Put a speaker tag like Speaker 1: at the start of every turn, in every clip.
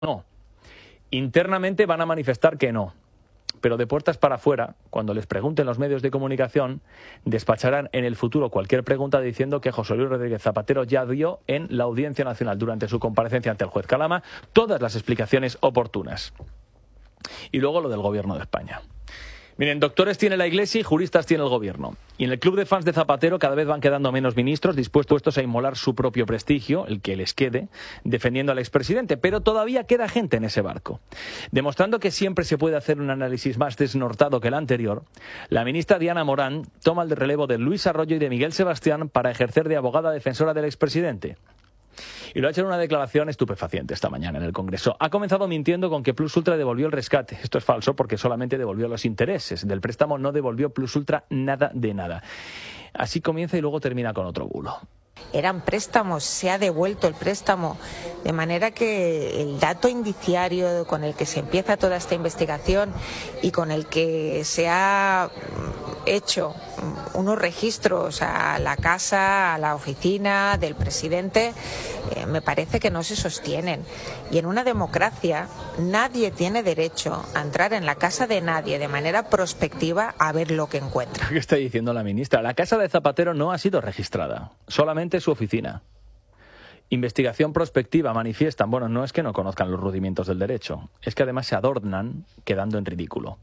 Speaker 1: No. Internamente van a manifestar que no. Pero de puertas para afuera, cuando les pregunten los medios de comunicación, despacharán en el futuro cualquier pregunta diciendo que José Luis Rodríguez Zapatero ya dio en la Audiencia Nacional durante su comparecencia ante el juez Calama todas las explicaciones oportunas. Y luego lo del Gobierno de España. Miren, doctores tiene la Iglesia y juristas tiene el Gobierno. Y en el club de fans de Zapatero cada vez van quedando menos ministros dispuestos a inmolar su propio prestigio, el que les quede, defendiendo al expresidente. Pero todavía queda gente en ese barco. Demostrando que siempre se puede hacer un análisis más desnortado que el anterior, la ministra Diana Morán toma el relevo de Luis Arroyo y de Miguel Sebastián para ejercer de abogada defensora del expresidente. Y lo ha hecho en una declaración estupefaciente esta mañana en el Congreso. Ha comenzado mintiendo con que Plus Ultra devolvió el rescate. Esto es falso porque solamente devolvió los intereses. Del préstamo no devolvió Plus Ultra nada de nada. Así comienza y luego termina con otro bulo.
Speaker 2: Eran préstamos, se ha devuelto el préstamo, de manera que el dato indiciario con el que se empieza toda esta investigación y con el que se ha hecho unos registros a la casa, a la oficina del presidente, me parece que no se sostienen. Y en una democracia nadie tiene derecho a entrar en la casa de nadie de manera prospectiva a ver lo que encuentra.
Speaker 1: ¿Qué está diciendo la ministra? La casa de Zapatero no ha sido registrada, solamente su oficina. Investigación prospectiva, manifiestan. Bueno, no es que no conozcan los rudimentos del derecho, es que además se adornan quedando en ridículo.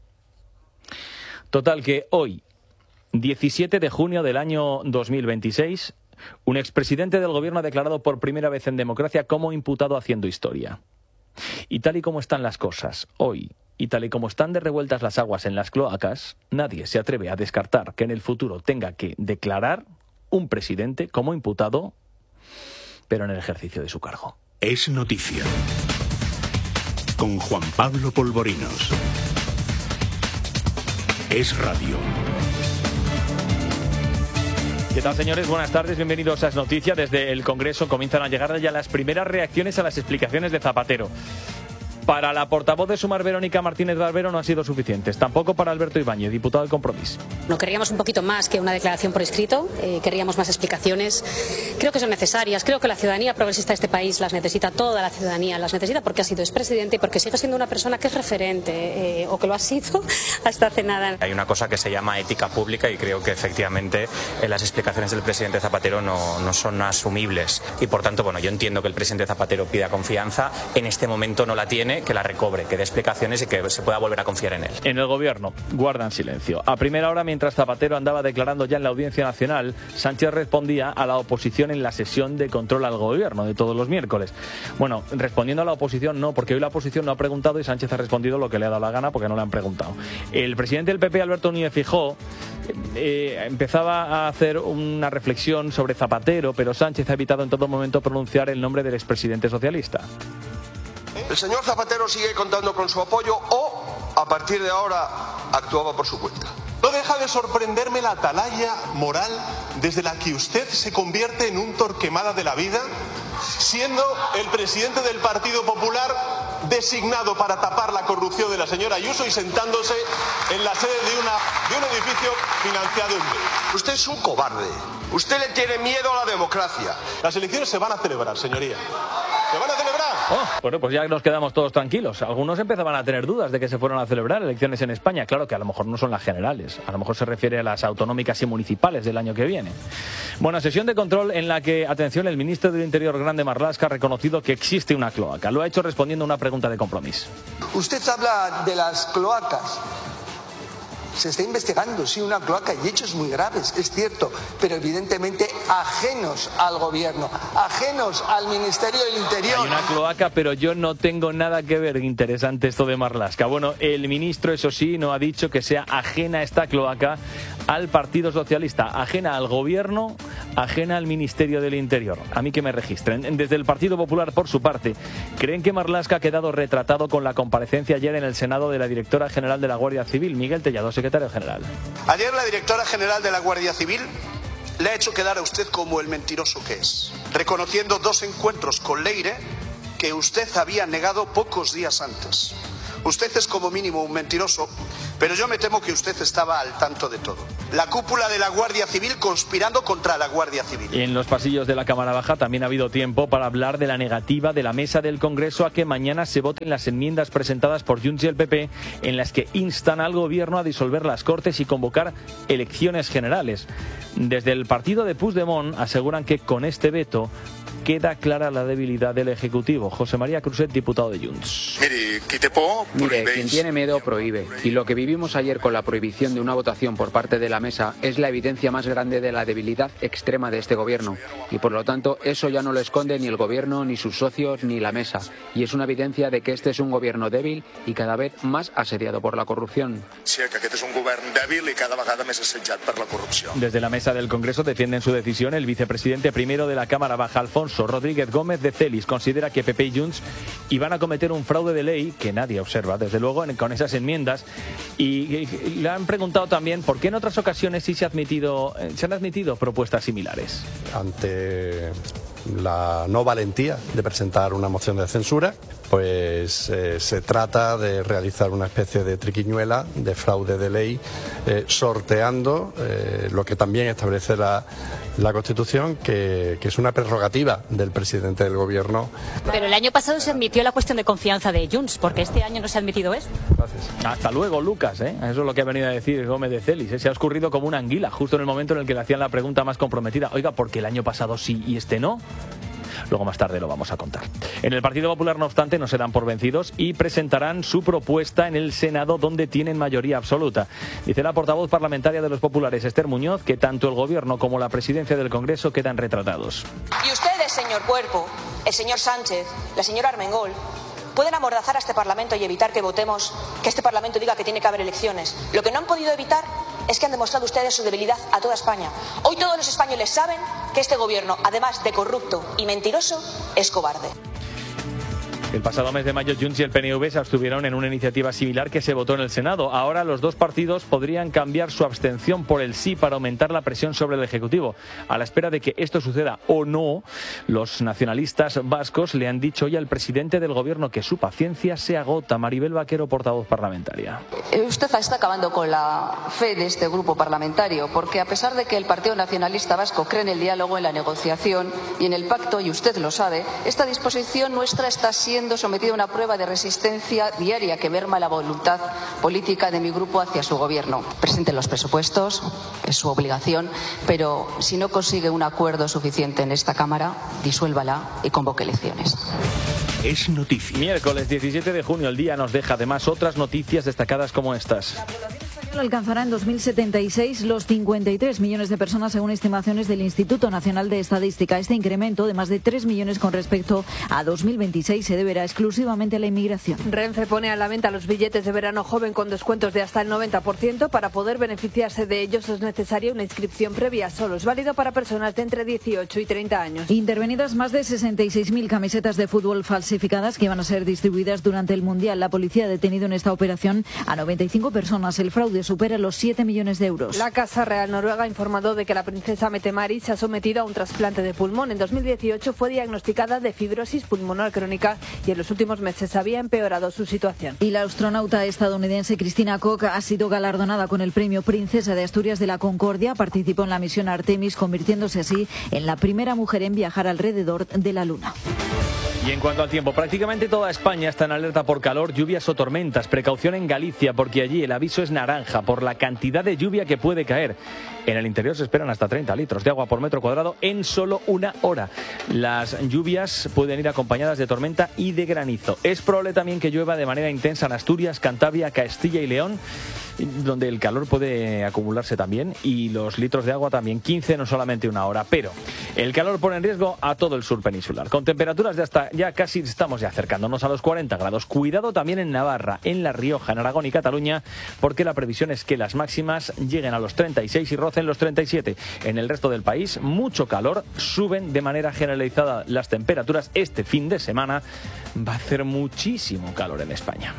Speaker 1: Total que hoy, 17 de junio del año 2026, un expresidente del gobierno ha declarado por primera vez en democracia como imputado haciendo historia. Y tal y como están las cosas hoy, y tal y como están de revueltas las aguas en las cloacas, nadie se atreve a descartar que en el futuro tenga que declarar un presidente como imputado, pero en el ejercicio de su cargo.
Speaker 3: Es noticia. Con Juan Pablo Polvorinos. Es radio.
Speaker 1: ¿Qué tal, señores? Buenas tardes, bienvenidos a Es Noticia. Desde el Congreso comienzan a llegar ya las primeras reacciones a las explicaciones de Zapatero. Para la portavoz de Sumar, Verónica Martínez Barbero, no han sido suficientes. Tampoco para Alberto Ibáñez, diputado del Compromís.
Speaker 4: No, querríamos un poquito más que una declaración por escrito, querríamos más explicaciones. Creo que son necesarias, creo que la ciudadanía progresista de este país las necesita, toda la ciudadanía las necesita, porque ha sido expresidente y porque sigue siendo una persona que es referente, o que lo ha sido hasta hace nada.
Speaker 5: Hay una cosa que se llama ética pública y creo que efectivamente las explicaciones del presidente Zapatero no son asumibles. Y por tanto, bueno, yo entiendo que el presidente Zapatero pida confianza, en este momento no la tiene, que la recobre, que dé explicaciones y que se pueda volver a confiar en él.
Speaker 1: En el gobierno guardan silencio. A primera hora, mientras Zapatero andaba declarando ya en la Audiencia Nacional, Sánchez respondía a la oposición en la sesión de control al gobierno de todos los miércoles. Bueno, respondiendo a la oposición no, porque hoy la oposición no ha preguntado y Sánchez ha respondido lo que le ha dado la gana porque no le han preguntado. El presidente del PP, Alberto Núñez Feijóo, empezaba a hacer una reflexión sobre Zapatero, pero Sánchez ha evitado en todo momento pronunciar el nombre del expresidente socialista.
Speaker 6: El señor Zapatero sigue contando con su apoyo o, a partir de ahora, actuaba por su cuenta.
Speaker 7: No deja de sorprenderme la atalaya moral desde la que usted se convierte en un Torquemada de la vida, siendo el presidente del Partido Popular designado para tapar la corrupción de la señora Ayuso y sentándose en la sede de un edificio financiado en B.
Speaker 6: Usted es un cobarde. Usted le tiene miedo a la democracia.
Speaker 7: Las elecciones se van a celebrar, señoría. ¿Se van a celebrar?
Speaker 1: Bueno, pues ya nos quedamos todos tranquilos. Algunos empezaban a tener dudas de que se fueron a celebrar elecciones en España. Claro que a lo mejor no son las generales. A lo mejor se refiere a las autonómicas y municipales del año que viene. Bueno, sesión de control en la que, atención, el ministro del Interior, Grande Marlaska, ha reconocido que existe una cloaca. Lo ha hecho respondiendo a una pregunta de Compromís.
Speaker 8: Usted habla de las cloacas. Se está investigando, sí, una cloaca y hechos muy graves, es cierto, pero evidentemente ajenos al gobierno, ajenos al Ministerio del Interior.
Speaker 1: Hay una cloaca, pero yo no tengo nada que ver. Interesante esto de Marlaska. Bueno, el ministro, eso sí, no ha dicho que sea ajena esta cloaca al Partido Socialista, ajena al gobierno, ajena al Ministerio del Interior. A mí que me registren. Desde el Partido Popular, por su parte, creen que Marlaska ha quedado retratado con la comparecencia ayer en el Senado de la directora general de la Guardia Civil, Miguel Tellado, secretario general.
Speaker 6: Ayer la directora general de la Guardia Civil le ha hecho quedar a usted como el mentiroso que es, reconociendo 2 encuentros con Leire que usted había negado pocos días antes. Usted es como mínimo un mentiroso, pero yo me temo que usted estaba al tanto de todo. La cúpula de la Guardia Civil conspirando contra la Guardia Civil.
Speaker 1: En los pasillos de la Cámara Baja también ha habido tiempo para hablar de la negativa de la mesa del Congreso a que mañana se voten las enmiendas presentadas por Junts y el PP, en las que instan al Gobierno a disolver las Cortes y convocar elecciones generales. Desde el partido de Puigdemont aseguran que con este veto queda clara la debilidad del Ejecutivo. José María Cruzet, diputado de Junts.
Speaker 9: Mire, quien tiene miedo prohíbe. Y lo que vivimos ayer con la prohibición de una votación por parte de la mesa es la evidencia más grande de la debilidad extrema de este Gobierno. Y por lo tanto, eso ya no lo esconde ni el Gobierno, ni sus socios, ni la mesa. Y es una evidencia de que este es un Gobierno débil y cada vez más asediado por la corrupción.
Speaker 10: Sí, que aquest és un govern dèbil i cada vegada més assetjat per la corrupció.
Speaker 1: Desde la mesa del Congreso defienden su decisión el vicepresidente primero de la Cámara Baja, Alfonso Rodríguez Gómez de Celis. Considera que PP y Junts iban a cometer un fraude de ley que nadie observa, desde luego, con esas enmiendas. Y le han preguntado también por qué en otras ocasiones sí se han admitido propuestas similares.
Speaker 11: Ante la no valentía de presentar una moción de censura, pues se trata de realizar una especie de triquiñuela, de fraude de ley, sorteando lo que también establece la Constitución, que es una prerrogativa del presidente del Gobierno.
Speaker 12: Pero el año pasado se admitió la cuestión de confianza de Junts, porque este año no se ha admitido esto.
Speaker 1: Gracias. Hasta luego, Lucas, ¿eh? Eso es lo que ha venido a decir Gómez de Celis, ¿eh? Se ha escurrido como una anguila, justo en el momento en el que le hacían la pregunta más comprometida. Oiga, ¿por qué el año pasado sí y este no? Luego más tarde lo vamos a contar. En el Partido Popular, no obstante, no se dan por vencidos y presentarán su propuesta en el Senado, donde tienen mayoría absoluta. Dice la portavoz parlamentaria de los populares, Esther Muñoz, que tanto el Gobierno como la presidencia del Congreso quedan retratados.
Speaker 13: Y ustedes, señor Cuerpo, el señor Sánchez, la señora Armengol, pueden amordazar a este Parlamento y evitar que votemos, que este Parlamento diga que tiene que haber elecciones. Lo que no han podido evitar es que han demostrado ustedes su debilidad a toda España. Hoy todos los españoles saben que este Gobierno, además de corrupto y mentiroso, es cobarde.
Speaker 1: El pasado mes de mayo, Junts y el PNV se abstuvieron en una iniciativa similar que se votó en el Senado. Ahora los dos partidos podrían cambiar su abstención por el sí para aumentar la presión sobre el Ejecutivo. A la espera de que esto suceda o no, los nacionalistas vascos le han dicho hoy al presidente del Gobierno que su paciencia se agota. Maribel Vaquero, portavoz parlamentaria.
Speaker 14: Usted está acabando con la fe de este grupo parlamentario, porque a pesar de que el Partido Nacionalista Vasco cree en el diálogo, en la negociación y en el pacto, y usted lo sabe, esta disposición nuestra está siendo sometida a una prueba de resistencia diaria que merma la voluntad política de mi grupo hacia su Gobierno. Presente los presupuestos, es su obligación, pero si no consigue un acuerdo suficiente en esta Cámara, disuélvala y convoque elecciones.
Speaker 3: Es noticia.
Speaker 1: Miércoles 17 de junio, el día nos deja además otras noticias destacadas como estas.
Speaker 15: Alcanzará en 2076 los 53 millones de personas según estimaciones del Instituto Nacional de Estadística. Este incremento de más de 3 millones con respecto a 2026 se deberá exclusivamente a la inmigración.
Speaker 16: Renfe pone a la venta los billetes de verano joven con descuentos de hasta el 90%. Para poder beneficiarse de ellos es necesaria una inscripción previa. Solo es válido para personas de entre 18 y 30 años.
Speaker 15: Intervenidas más de 66.000 camisetas de fútbol falsificadas que iban a ser distribuidas durante el Mundial. La policía ha detenido en esta operación a 95 personas. El fraude supera los 7 millones de euros.
Speaker 16: La Casa Real Noruega ha informado de que la princesa Mette-Marit se ha sometido a un trasplante de pulmón. En 2018 fue diagnosticada de fibrosis pulmonar crónica y en los últimos meses había empeorado su situación.
Speaker 15: Y la astronauta estadounidense Christina Koch ha sido galardonada con el premio Princesa de Asturias de la Concordia. Participó en la misión Artemis, convirtiéndose así en la primera mujer en viajar alrededor de la Luna.
Speaker 1: Y en cuanto al tiempo, prácticamente toda España está en alerta por calor, lluvias o tormentas. Precaución en Galicia, porque allí el aviso es naranja por la cantidad de lluvia que puede caer. En el interior se esperan hasta 30 litros de agua por metro cuadrado en solo una hora. Las lluvias pueden ir acompañadas de tormenta y de granizo. Es probable también que llueva de manera intensa en Asturias, Cantabria, Castilla y León, donde el calor puede acumularse también, y los litros de agua también, 15 no solamente una hora. Pero el calor pone en riesgo a todo el sur peninsular, con temperaturas de hasta ya casi estamos ya acercándonos a los 40 grados. Cuidado también en Navarra, en La Rioja, en Aragón y Cataluña, porque la previsión es que las máximas lleguen a los 36 y rocen los 37. En el resto del país, mucho calor, suben de manera generalizada las temperaturas. Este fin de semana va a hacer muchísimo calor en España.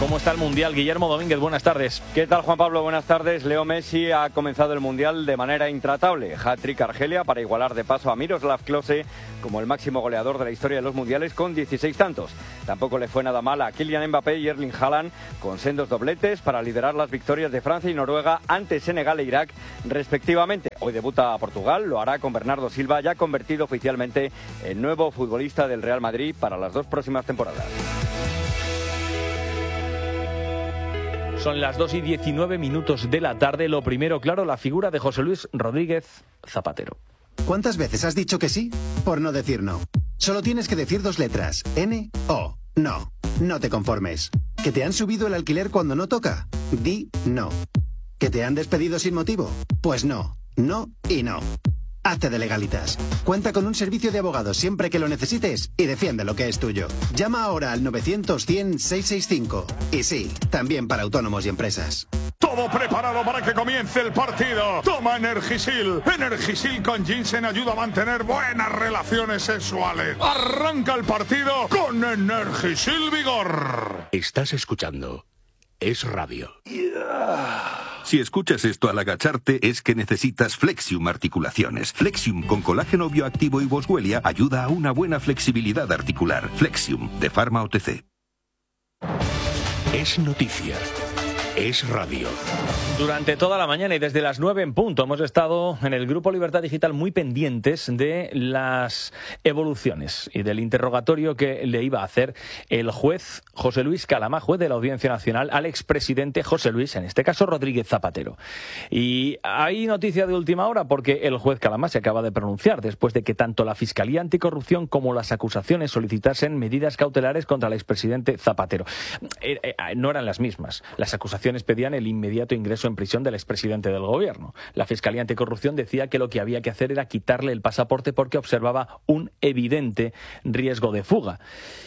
Speaker 1: ¿Cómo está el Mundial? Guillermo Domínguez, buenas tardes.
Speaker 17: ¿Qué tal, Juan Pablo? Buenas tardes. Leo Messi ha comenzado el Mundial de manera intratable. Hat-trick Argelia para igualar de paso a Miroslav Klose como el máximo goleador de la historia de los Mundiales con 16 tantos. Tampoco le fue nada mal a Kylian Mbappé y Erling Haaland con sendos dobletes para liderar las victorias de Francia y Noruega ante Senegal e Irak respectivamente. Hoy debuta Portugal, lo hará con Bernardo Silva, ya convertido oficialmente en nuevo futbolista del Real Madrid para las 2 próximas temporadas.
Speaker 1: Son las 2:19 de la tarde. Lo primero, claro, la figura de José Luis Rodríguez Zapatero.
Speaker 18: ¿Cuántas veces has dicho que sí por no decir no? Solo tienes que decir 2 letras, N-O. No, no te conformes. ¿Que te han subido el alquiler cuando no toca? Di no. ¿Que te han despedido sin motivo? Pues no, no y no. Hazte de Legalitas. Cuenta con un servicio de abogados siempre que lo necesites y defiende lo que es tuyo. Llama ahora al 900-100-665. Y sí, también para autónomos y empresas.
Speaker 19: Todo preparado para que comience el partido. Toma Energisil. Energisil con ginseng ayuda a mantener buenas relaciones sexuales. Arranca el partido con Energisil Vigor.
Speaker 3: Estás escuchando Es Radio. Si escuchas esto al agacharte es que necesitas Flexium Articulaciones. Flexium con colágeno bioactivo y boswellia ayuda a una buena flexibilidad articular. Flexium de Pharma OTC. Es noticia. Es Radio.
Speaker 1: Durante toda la mañana y desde las 9 en punto hemos estado en el Grupo Libertad Digital muy pendientes de las evoluciones y del interrogatorio que le iba a hacer el juez José Luis Calamá, juez de la Audiencia Nacional, al expresidente José Luis, en este caso Rodríguez Zapatero. Y hay noticia de última hora porque el juez Calamá se acaba de pronunciar después de que tanto la Fiscalía Anticorrupción como las acusaciones solicitasen medidas cautelares contra el expresidente Zapatero. No eran las mismas. Las acusaciones pedían el inmediato ingreso en prisión del expresidente del gobierno. La Fiscalía Anticorrupción decía que lo que había que hacer era quitarle el pasaporte porque observaba un evidente riesgo de fuga.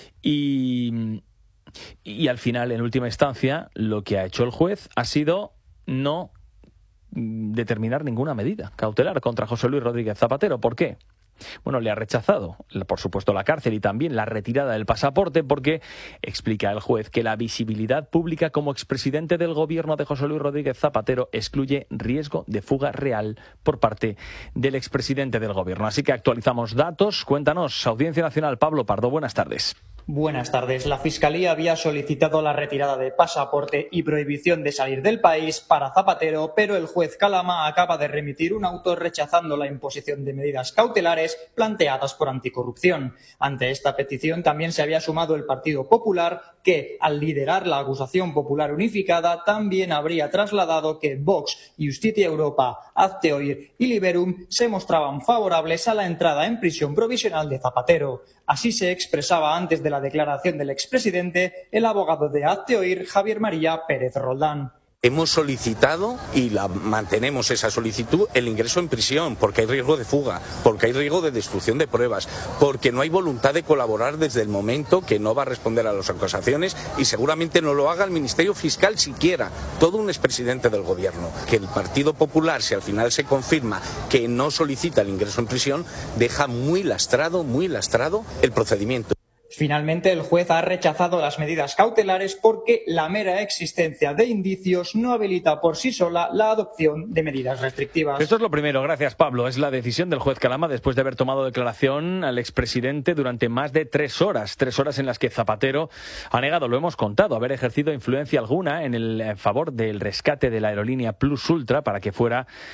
Speaker 1: Y al final, en última instancia, lo que ha hecho el juez ha sido no determinar ninguna medida cautelar contra José Luis Rodríguez Zapatero. ¿Por qué? Bueno, le ha rechazado, por supuesto, la cárcel y también la retirada del pasaporte porque explica el juez que la visibilidad pública como expresidente del gobierno de José Luis Rodríguez Zapatero excluye riesgo de fuga real por parte del expresidente del gobierno. Así que actualizamos datos. Cuéntanos, Audiencia Nacional, Pablo Pardo, buenas tardes.
Speaker 20: Buenas tardes. La Fiscalía había solicitado la retirada de pasaporte y prohibición de salir del país para Zapatero, pero el juez Calamá acaba de remitir un auto rechazando la imposición de medidas cautelares planteadas por Anticorrupción. Ante esta petición también se había sumado el Partido Popular, que, al liderar la acusación popular unificada, también habría trasladado que Vox, Justicia Europa, Hazte Oír y Liberum se mostraban favorables a la entrada en prisión provisional de Zapatero. Así se expresaba antes de la declaración del expresidente el abogado de Hazte Oír, Javier María Pérez Roldán.
Speaker 21: Hemos solicitado, y mantenemos esa solicitud, el ingreso en prisión, porque hay riesgo de fuga, porque hay riesgo de destrucción de pruebas, porque no hay voluntad de colaborar desde el momento, que no va a responder a las acusaciones y seguramente no lo haga el Ministerio Fiscal siquiera, todo un expresidente del gobierno. Que el Partido Popular, si al final se confirma que no solicita el ingreso en prisión, deja muy lastrado el procedimiento.
Speaker 20: Finalmente, el juez ha rechazado las medidas cautelares porque la mera existencia de indicios no habilita por sí sola la adopción de medidas restrictivas.
Speaker 1: Esto es lo primero, gracias Pablo. Es la decisión del juez Calamá después de haber tomado declaración al expresidente durante más de 3 horas. 3 horas en las que Zapatero ha negado, lo hemos contado, haber ejercido influencia alguna en el favor del rescate de la aerolínea Plus Ultra para que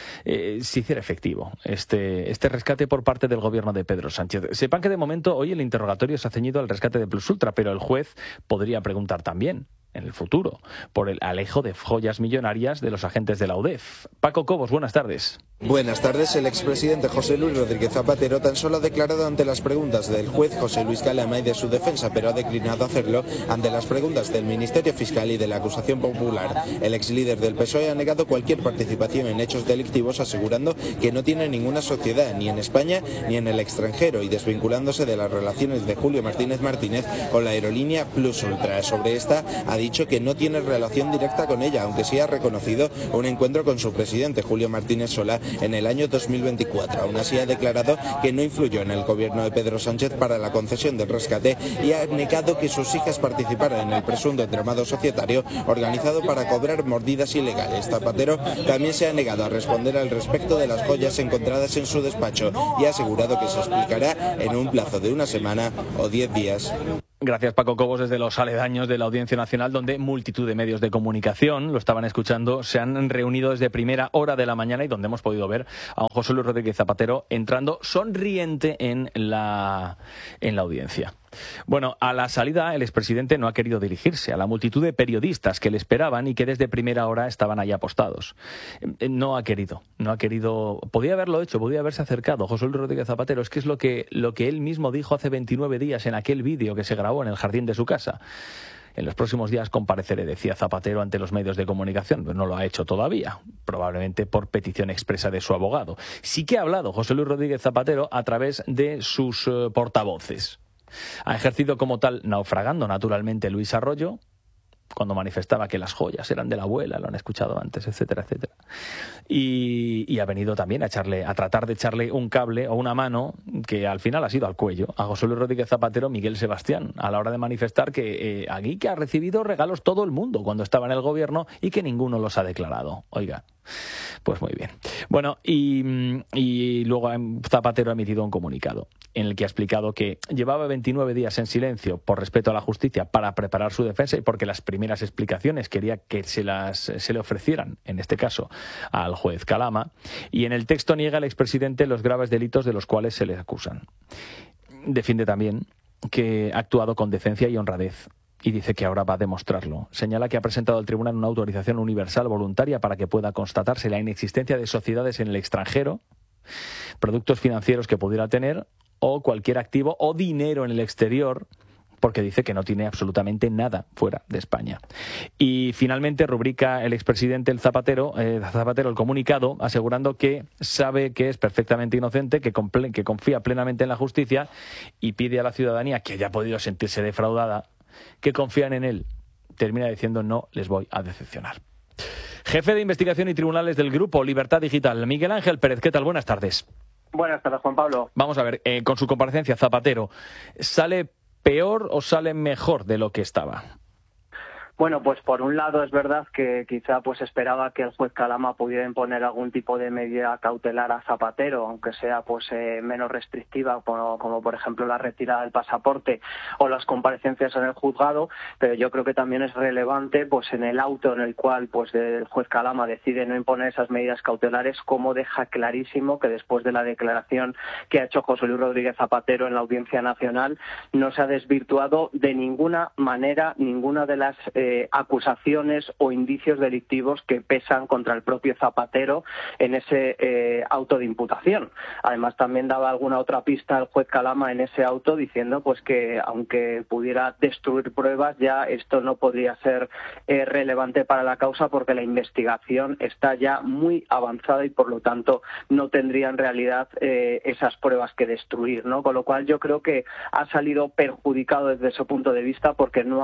Speaker 1: se hiciera efectivo este rescate por parte del gobierno de Pedro Sánchez. Sepan que de momento hoy el interrogatorio se ha ceñido al rescate de Plus Ultra, pero el juez podría preguntar también en el futuro por el alejo de joyas millonarias de los agentes de la UDEF. Paco Cobos, buenas tardes.
Speaker 22: Buenas tardes. El expresidente José Luis Rodríguez Zapatero tan solo ha declarado ante las preguntas del juez José Luis Calamá y de su defensa, pero ha declinado hacerlo ante las preguntas del Ministerio Fiscal y de la acusación popular. El ex líder del PSOE ha negado cualquier participación en hechos delictivos, asegurando que no tiene ninguna sociedad ni en España ni en el extranjero y desvinculándose de las relaciones de Julio Martínez Martínez con la aerolínea Plus Ultra. Sobre esta ha dicho que no tiene relación directa con ella, aunque sí ha reconocido un encuentro con su presidente Julio Martínez Solá en el año 2024. Aún así ha declarado que no influyó en el gobierno de Pedro Sánchez para la concesión del rescate y ha negado que sus hijas participaran en el presunto entramado societario organizado para cobrar mordidas ilegales. Zapatero también se ha negado a responder al respecto de las joyas encontradas en su despacho y ha asegurado que se explicará en un plazo de una semana o 10 días.
Speaker 1: Gracias, Paco Cobos, desde los aledaños de la Audiencia Nacional, donde multitud de medios de comunicación, lo estaban escuchando, se han reunido desde primera hora de la mañana y donde hemos podido ver a un José Luis Rodríguez Zapatero entrando sonriente en la audiencia. Bueno, a la salida el expresidente no ha querido dirigirse a la multitud de periodistas que le esperaban y que desde primera hora estaban ahí apostados. No ha querido. Podía haberlo hecho, podía haberse acercado José Luis Rodríguez Zapatero. Es que es lo que él mismo dijo hace 29 días en aquel vídeo que se grabó en el jardín de su casa. En los próximos días compareceré, decía Zapatero ante los medios de comunicación. Pues no lo ha hecho todavía, probablemente por petición expresa de su abogado. Sí que ha hablado José Luis Rodríguez Zapatero a través de sus portavoces. Ha ejercido como tal, naufragando naturalmente Luis Arroyo, cuando manifestaba que las joyas eran de la abuela, lo han escuchado antes, etcétera, etcétera. Y ha venido también a tratar de echarle un cable o una mano que al final ha sido al cuello a José Luis Rodríguez Zapatero, Miguel Sebastián, a la hora de manifestar que aquí que ha recibido regalos todo el mundo cuando estaba en el gobierno y que ninguno los ha declarado. Oiga, pues muy bien. Bueno, y luego Zapatero ha emitido un comunicado en el que ha explicado que llevaba 29 días en silencio por respeto a la justicia para preparar su defensa y porque las primeras explicaciones quería que se le ofrecieran, en este caso, al juez Calama, y en el texto niega al expresidente los graves delitos de los cuales se le acusan. Defiende también que ha actuado con decencia y honradez. Y dice que ahora va a demostrarlo. Señala que ha presentado al tribunal una autorización universal voluntaria para que pueda constatarse la inexistencia de sociedades en el extranjero, productos financieros que pudiera tener, o cualquier activo o dinero en el exterior, porque dice que no tiene absolutamente nada fuera de España. Y finalmente rubrica el expresidente Zapatero el comunicado asegurando que sabe que es perfectamente inocente, que confía plenamente en la justicia y pide a la ciudadanía que haya podido sentirse defraudada que confían en él. Termina diciendo: no les voy a decepcionar. Jefe de Investigación y Tribunales del Grupo Libertad Digital, Miguel Ángel Pérez. ¿Qué tal? Buenas tardes.
Speaker 2: Buenas tardes, Juan Pablo.
Speaker 1: Vamos a ver, con su comparecencia, Zapatero, ¿sale peor o sale mejor de lo que estaba?
Speaker 2: Bueno, pues por un lado es verdad que quizá pues esperaba que el juez Calama pudiera imponer algún tipo de medida cautelar a Zapatero, aunque sea pues menos restrictiva, como por ejemplo la retirada del pasaporte o las comparecencias en el juzgado, pero yo creo que también es relevante pues en el auto en el cual pues el juez Calama decide no imponer esas medidas cautelares, como deja clarísimo que después de la declaración que ha hecho José Luis Rodríguez Zapatero en la Audiencia Nacional no se ha desvirtuado de ninguna manera ninguna de las acusaciones o indicios delictivos que pesan contra el propio Zapatero en ese auto de imputación. Además, también daba alguna otra pista el juez Calama en ese auto diciendo pues que aunque pudiera destruir pruebas, ya esto no podría ser relevante para la causa porque la investigación está ya muy avanzada y por lo tanto no tendría en realidad esas pruebas que destruir, ¿no? Con lo cual yo creo que ha salido perjudicado desde ese punto de vista porque no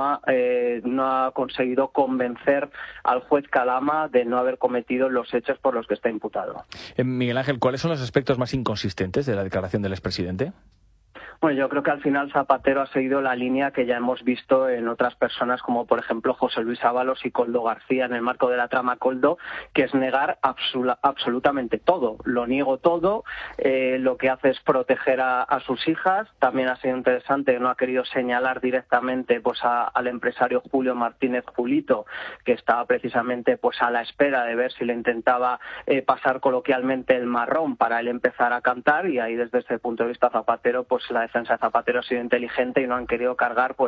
Speaker 2: ha conseguido convencer al juez Calama de no haber cometido los hechos por los que está imputado.
Speaker 1: Miguel Ángel, ¿cuáles son los aspectos más inconsistentes de la declaración del expresidente?
Speaker 2: Bueno, yo creo que al final Zapatero ha seguido la línea que ya hemos visto en otras personas, como por ejemplo José Luis Ábalos y Koldo García en el marco de la trama Koldo, que es negar absolutamente todo. Lo niego todo, lo que hace es proteger a sus hijas. También ha sido interesante que no ha querido señalar directamente pues al empresario Julio Martínez Julito, que estaba precisamente pues a la espera de ver si le intentaba pasar coloquialmente el marrón para él empezar a cantar, y ahí desde ese punto de vista Zapatero, pues la defensa de Zapatero ha sido inteligente y no han querido cargar pues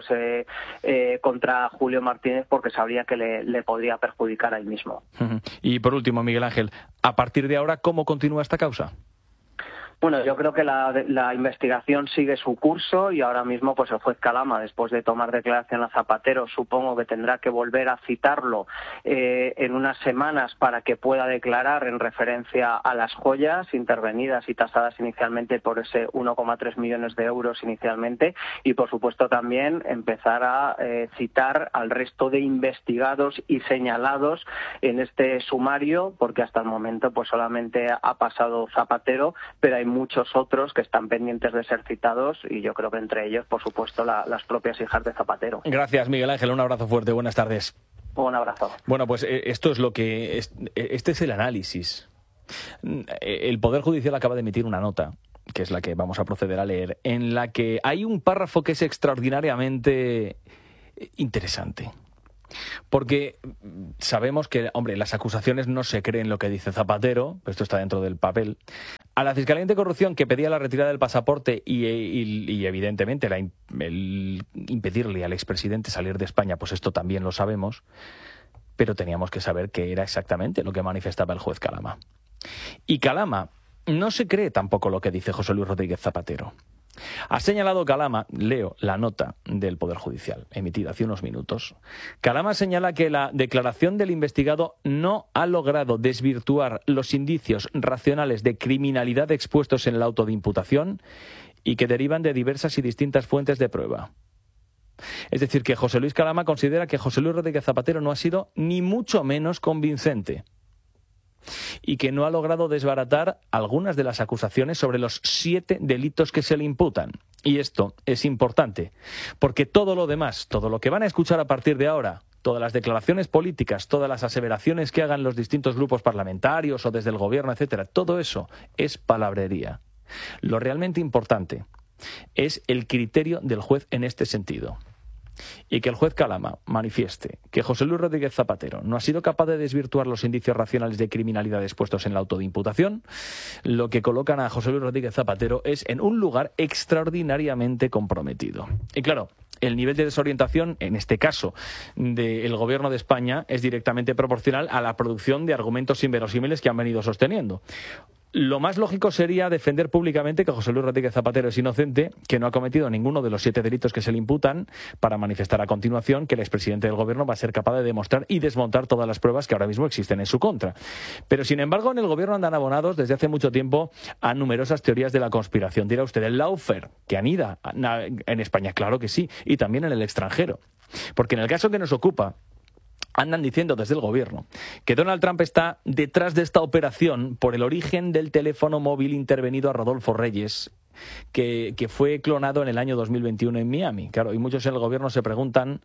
Speaker 2: contra Julio Martínez porque sabría que le podría perjudicar a él mismo.
Speaker 1: Y por último, Miguel Ángel, a partir de ahora, ¿cómo continúa esta causa?
Speaker 2: Bueno, yo creo que la investigación sigue su curso y ahora mismo pues el juez Calama, después de tomar declaración a Zapatero, supongo que tendrá que volver a citarlo en unas semanas para que pueda declarar en referencia a las joyas intervenidas y tasadas inicialmente por ese 1,3 millones de euros inicialmente, y por supuesto también empezar a citar al resto de investigados y señalados en este sumario, porque hasta el momento pues solamente ha pasado Zapatero, pero hay muchos otros que están pendientes de ser citados, y yo creo que entre ellos, por supuesto, las propias hijas de Zapatero.
Speaker 1: Gracias, Miguel Ángel. Un abrazo fuerte. Buenas tardes.
Speaker 2: Un abrazo.
Speaker 1: Bueno, pues esto es lo que... Este es el análisis. El Poder Judicial acaba de emitir una nota, que es la que vamos a proceder a leer, en la que hay un párrafo que es extraordinariamente interesante. Porque sabemos que, hombre, las acusaciones no se creen lo que dice Zapatero, esto está dentro del papel. A la Fiscalía Anticorrupción, que pedía la retirada del pasaporte y evidentemente el impedirle al expresidente salir de España, pues esto también lo sabemos, pero teníamos que saber qué era exactamente lo que manifestaba el juez Calama. Y Calama no se cree tampoco lo que dice José Luis Rodríguez Zapatero. Ha señalado Calama, leo la nota del Poder Judicial, emitida hace unos minutos. Calama señala que la declaración del investigado no ha logrado desvirtuar los indicios racionales de criminalidad expuestos en el auto de imputación y que derivan de diversas y distintas fuentes de prueba. Es decir, que José Luis Calama considera que José Luis Rodríguez Zapatero no ha sido ni mucho menos convincente y que no ha logrado desbaratar algunas de las acusaciones sobre los 7 delitos que se le imputan. Y esto es importante, porque todo lo demás, todo lo que van a escuchar a partir de ahora, todas las declaraciones políticas, todas las aseveraciones que hagan los distintos grupos parlamentarios o desde el gobierno, etcétera, todo eso es palabrería. Lo realmente importante es el criterio del juez en este sentido. Y que el juez Calama manifieste que José Luis Rodríguez Zapatero no ha sido capaz de desvirtuar los indicios racionales de criminalidad expuestos en el auto de imputación, lo que colocan a José Luis Rodríguez Zapatero es en un lugar extraordinariamente comprometido. Y claro, el nivel de desorientación, en este caso, del Gobierno de España es directamente proporcional a la producción de argumentos inverosímiles que han venido sosteniendo. Lo más lógico sería defender públicamente que José Luis Rodríguez Zapatero es inocente, que no ha cometido ninguno de los 7 delitos que se le imputan, para manifestar a continuación que el expresidente del gobierno va a ser capaz de demostrar y desmontar todas las pruebas que ahora mismo existen en su contra. Pero sin embargo, en el gobierno andan abonados desde hace mucho tiempo a numerosas teorías de la conspiración. Dirá usted, el lawfare, que anida en España, claro que sí, y también en el extranjero. Porque en el caso que nos ocupa, andan diciendo desde el gobierno que Donald Trump está detrás de esta operación por el origen del teléfono móvil intervenido a Rodolfo Reyes, que fue clonado en el año 2021 en Miami. Claro, y muchos en el gobierno se preguntan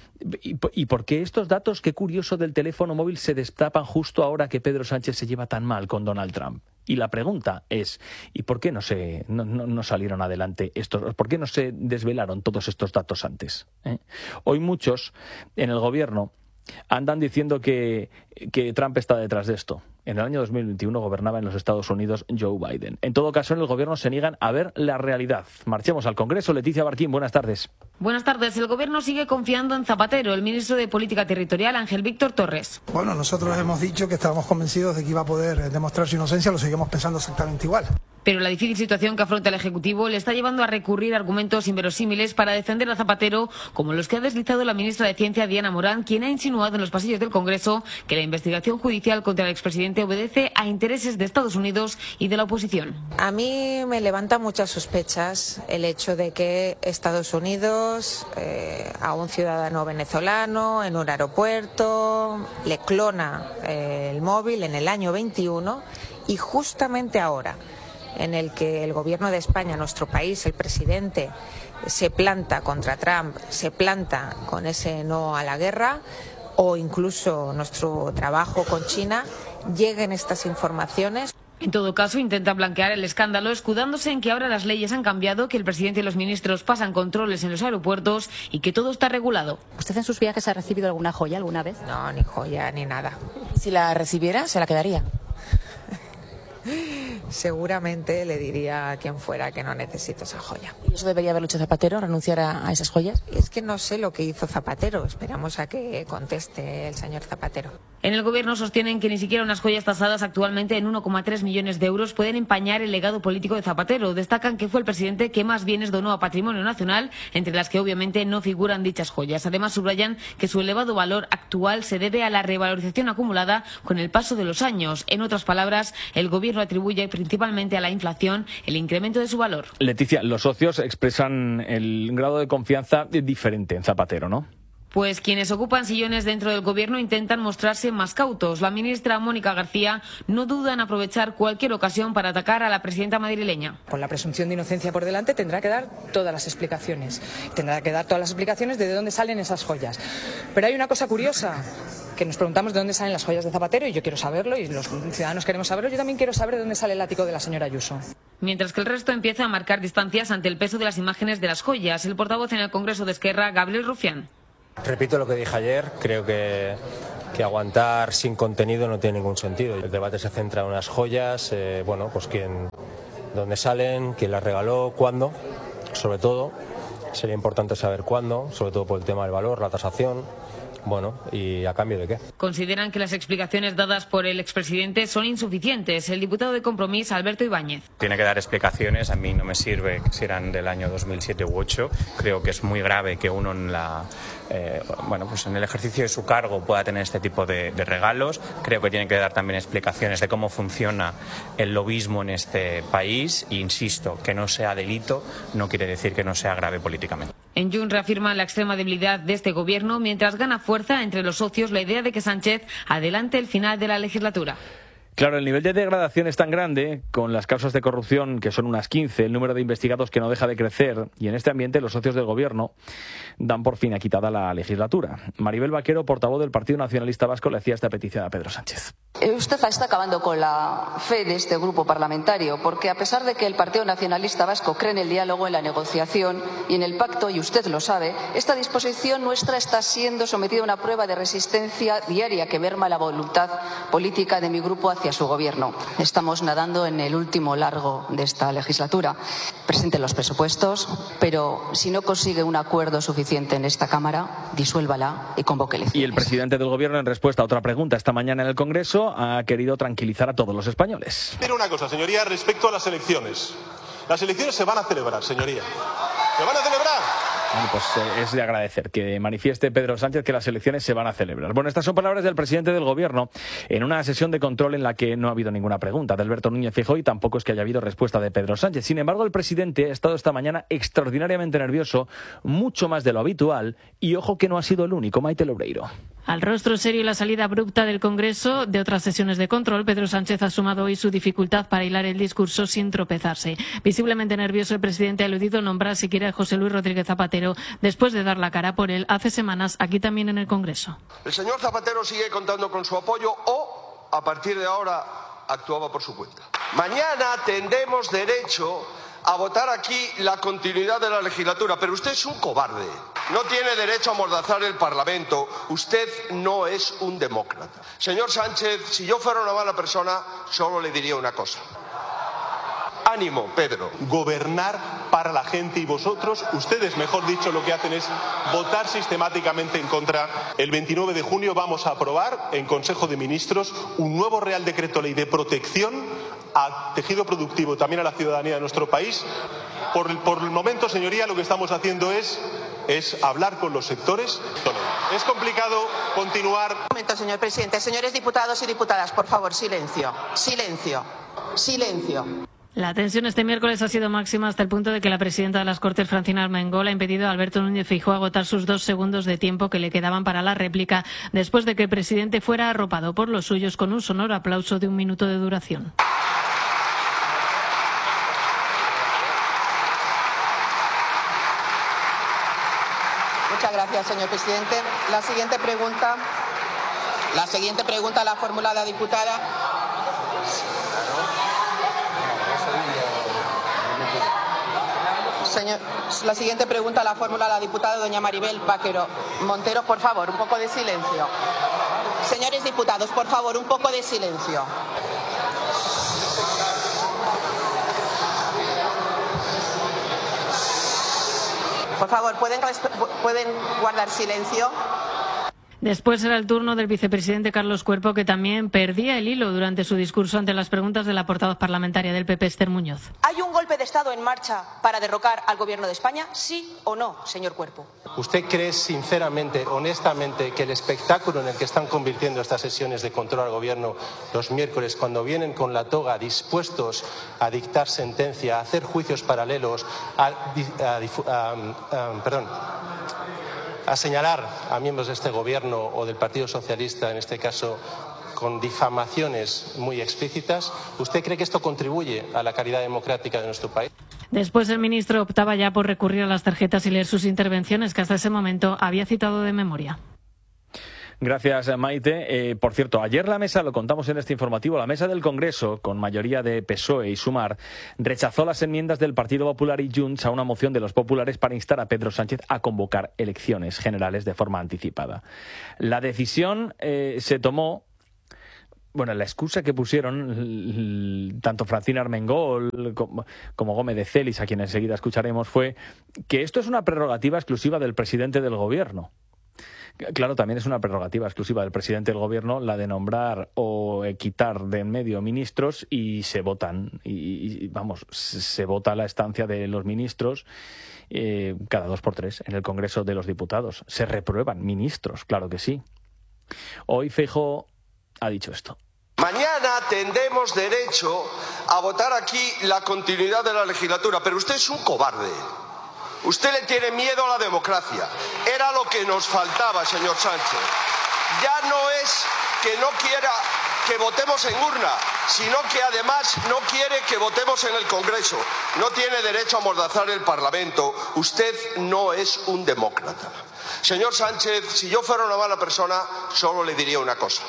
Speaker 1: ¿y por qué estos datos, qué curioso, del teléfono móvil se destapan justo ahora que Pedro Sánchez se lleva tan mal con Donald Trump? Y la pregunta es, ¿y por qué no salieron adelante estos? ¿Por qué no se desvelaron todos estos datos antes? Hoy muchos en el gobierno andan diciendo que Trump está detrás de esto. En el año 2021 gobernaba en los Estados Unidos Joe Biden. En todo caso, en el gobierno se niegan a ver la realidad. Marchemos al Congreso. Leticia Barquín, buenas tardes.
Speaker 4: Buenas tardes. El gobierno sigue confiando en Zapatero. El ministro de Política Territorial, Ángel Víctor Torres.
Speaker 5: Bueno, nosotros hemos dicho que estábamos convencidos de que iba a poder demostrar su inocencia. Lo seguimos pensando exactamente igual.
Speaker 4: Pero la difícil situación que afronta el Ejecutivo le está llevando a recurrir a argumentos inverosímiles para defender a Zapatero, como los que ha deslizado la ministra de Ciencia, Diana Morán, quien ha insinuado en los pasillos del Congreso que la investigación judicial contra el expresidente obedece a intereses de Estados Unidos y de la oposición.
Speaker 23: A mí me levanta muchas sospechas el hecho de que Estados Unidos a un ciudadano venezolano en un aeropuerto le clona el móvil en el año 21 y justamente ahora, en el que el gobierno de España, nuestro país, el presidente, se planta contra Trump, se planta con ese no a la guerra, o incluso nuestro trabajo con China, lleguen estas informaciones.
Speaker 4: En todo caso, intenta blanquear el escándalo escudándose en que ahora las leyes han cambiado, que el presidente y los ministros pasan controles en los aeropuertos y que todo está regulado.
Speaker 12: ¿Usted en sus viajes ha recibido alguna joya alguna vez?
Speaker 23: No, ni joya ni nada.
Speaker 12: Si la recibiera, ¿se la quedaría?
Speaker 23: seguramente le diría a quien fuera que no necesito esa joya.
Speaker 13: ¿Y eso debería haberlo hecho Zapatero, renunciar a esas joyas?
Speaker 23: Es que no sé lo que hizo Zapatero, esperamos a que conteste el señor Zapatero.
Speaker 4: En el gobierno sostienen que ni siquiera unas joyas tasadas actualmente en 1,3 millones de euros pueden empañar el legado político de Zapatero. Destacan que fue el presidente que más bienes donó a patrimonio nacional, entre las que obviamente no figuran dichas joyas. Además, subrayan que su elevado valor actual se debe a la revalorización acumulada con el paso de los años. En otras palabras, el gobierno atribuye principalmente a la inflación el incremento de su valor.
Speaker 1: Leticia, los socios expresan el grado de confianza diferente en Zapatero, ¿no?
Speaker 4: Pues quienes ocupan sillones dentro del gobierno intentan mostrarse más cautos. La ministra Mónica García no duda en aprovechar cualquier ocasión para atacar a la presidenta madrileña.
Speaker 6: Con la presunción de inocencia por delante tendrá que dar todas las explicaciones. Tendrá que dar todas las explicaciones de dónde salen esas joyas. Pero hay una cosa curiosa, que nos preguntamos de dónde salen las joyas de Zapatero, y yo quiero saberlo, y los ciudadanos queremos saberlo. Yo también quiero saber de dónde sale el látigo de la señora Ayuso.
Speaker 4: Mientras que el resto empieza a marcar distancias ante el peso de las imágenes de las joyas. El portavoz en el Congreso de Esquerra, Gabriel Rufián.
Speaker 7: Repito lo que dije ayer, creo que aguantar sin contenido no tiene ningún sentido. El debate se centra en unas joyas, pues dónde salen, quién las regaló, cuándo, sobre todo. Sería importante saber cuándo, sobre todo por el tema del valor, la tasación. ¿Y a cambio de qué?
Speaker 4: Consideran que las explicaciones dadas por el expresidente son insuficientes. El diputado de Compromís, Alberto Ibáñez.
Speaker 8: Tiene que dar explicaciones. A mí no me sirve si eran del año 2007 u 2008. Creo que es muy grave que uno en en el ejercicio de su cargo pueda tener este tipo de regalos. Creo que tiene que dar también explicaciones de cómo funciona el lobismo en este país. E insisto, que no sea delito no quiere decir que no sea grave políticamente.
Speaker 4: En Junts reafirma la extrema debilidad de este gobierno mientras gana fuerza entre los socios la idea de que Sánchez adelante el final de la legislatura.
Speaker 1: Claro, el nivel de degradación es tan grande, con las causas de corrupción, que son unas 15, el número de investigados que no deja de crecer, y en este ambiente los socios del gobierno dan por fin quitada la legislatura. Maribel Vaquero, portavoz del Partido Nacionalista Vasco, le hacía esta petición a Pedro Sánchez.
Speaker 14: Usted está acabando con la fe de este grupo parlamentario, porque a pesar de que el Partido Nacionalista Vasco cree en el diálogo, en la negociación y en el pacto, y usted lo sabe, esta disposición nuestra está siendo sometida a una prueba de resistencia diaria que merma la voluntad política de mi grupo hacia su gobierno. Estamos nadando en el último largo de esta legislatura. Presenten los presupuestos, pero si no consigue un acuerdo suficiente en esta Cámara, disuélvala y convoque elecciones.
Speaker 1: Y el presidente del gobierno, en respuesta a otra pregunta esta mañana en el Congreso, ha querido tranquilizar a todos los españoles.
Speaker 24: Pero una cosa, señoría, respecto a las elecciones. Las elecciones se van a celebrar, señoría. ¿Se van a celebrar?
Speaker 1: Bueno, pues es de agradecer que manifieste Pedro Sánchez que las elecciones se van a celebrar. Bueno, estas son palabras del presidente del Gobierno en una sesión de control en la que no ha habido ninguna pregunta de Alberto Núñez Feijóo y tampoco es que haya habido respuesta de Pedro Sánchez. Sin embargo, el presidente ha estado esta mañana extraordinariamente nervioso, mucho más de lo habitual, y ojo que no ha sido el único. Maite Loureiro.
Speaker 25: Al rostro serio y la salida abrupta del Congreso de otras sesiones de control, Pedro Sánchez ha sumado hoy su dificultad para hilar el discurso sin tropezarse. Visiblemente nervioso, el presidente ha eludido nombrar siquiera a José Luis Rodríguez Zapatero después de dar la cara por él hace semanas aquí también en el Congreso.
Speaker 26: El señor Zapatero sigue contando con su apoyo o, a partir de ahora, actuaba por su cuenta. Mañana tendremos derecho a votar aquí la continuidad de la legislatura, pero usted es un cobarde. No tiene derecho a amordazar el Parlamento. Usted no es un demócrata. Señor Sánchez, si yo fuera una mala persona, solo le diría una cosa. Ánimo, Pedro.
Speaker 24: Gobernar para la gente y vosotros, ustedes, mejor dicho, lo que hacen es votar sistemáticamente en contra. El 29 de junio vamos a aprobar en Consejo de Ministros un nuevo Real Decreto Ley de protección al tejido productivo, también a la ciudadanía de nuestro país. Por el momento, señoría, lo que estamos haciendo es hablar con los sectores. Es complicado continuar.
Speaker 13: Un momento, señor presidente. Señores diputados y diputadas, por favor, silencio. Silencio. Silencio.
Speaker 25: La tensión este miércoles ha sido máxima hasta el punto de que la presidenta de las Cortes, Francina Armengol, ha impedido a Alberto Núñez Feijóo agotar sus 2 segundos de tiempo que le quedaban para la réplica después de que el presidente fuera arropado por los suyos con un sonoro aplauso de 1 minuto de duración.
Speaker 13: Muchas gracias, señor presidente. La siguiente pregunta la formula la diputada. La siguiente pregunta la formula la diputada doña Maribel Vaquero. Montero, por favor, un poco de silencio. Señores diputados, por favor, un poco de silencio. Por favor, ¿pueden guardar silencio?
Speaker 25: Después era el turno del vicepresidente Carlos Cuerpo, que también perdía el hilo durante su discurso ante las preguntas de la portavoz parlamentaria del PP, Esther Muñoz.
Speaker 13: ¿Hay un golpe de Estado en marcha para derrocar al Gobierno de España? ¿Sí o no, señor Cuerpo?
Speaker 21: ¿Usted cree sinceramente, honestamente, que el espectáculo en el que están convirtiendo estas sesiones de control al Gobierno los miércoles, cuando vienen con la toga dispuestos a dictar sentencia, a hacer juicios paralelos, a señalar a miembros de este Gobierno o del Partido Socialista, en este caso, con difamaciones muy explícitas, ¿usted cree que esto contribuye a la calidad democrática de nuestro país?
Speaker 25: Después el ministro optaba ya por recurrir a las tarjetas y leer sus intervenciones, que hasta ese momento había citado de memoria.
Speaker 1: Gracias, Maite. Por cierto, ayer la mesa, lo contamos en este informativo, la mesa del Congreso, con mayoría de PSOE y Sumar, rechazó las enmiendas del Partido Popular y Junts a una moción de los populares para instar a Pedro Sánchez a convocar elecciones generales de forma anticipada. La decisión se tomó... Bueno, la excusa que pusieron tanto Francina Armengol como Gómez de Celis, a quien enseguida escucharemos, fue que esto es una prerrogativa exclusiva del presidente del Gobierno. Claro, también es una prerrogativa exclusiva del presidente del Gobierno la de nombrar o quitar de en medio ministros, y se votan. Se vota la estancia de los ministros cada 2 por 3 en el Congreso de los Diputados. Se reprueban ministros, claro que sí. Hoy Feijóo ha dicho esto.
Speaker 26: Mañana tendremos derecho a votar aquí la continuidad de la legislatura, pero usted es un cobarde. Usted le tiene miedo a la democracia. Era lo que nos faltaba, señor Sánchez. Ya no es que no quiera que votemos en urna, sino que además no quiere que votemos en el Congreso. No tiene derecho a amordazar el Parlamento. Usted no es un demócrata. Señor Sánchez, si yo fuera una mala persona, solo le diría una cosa.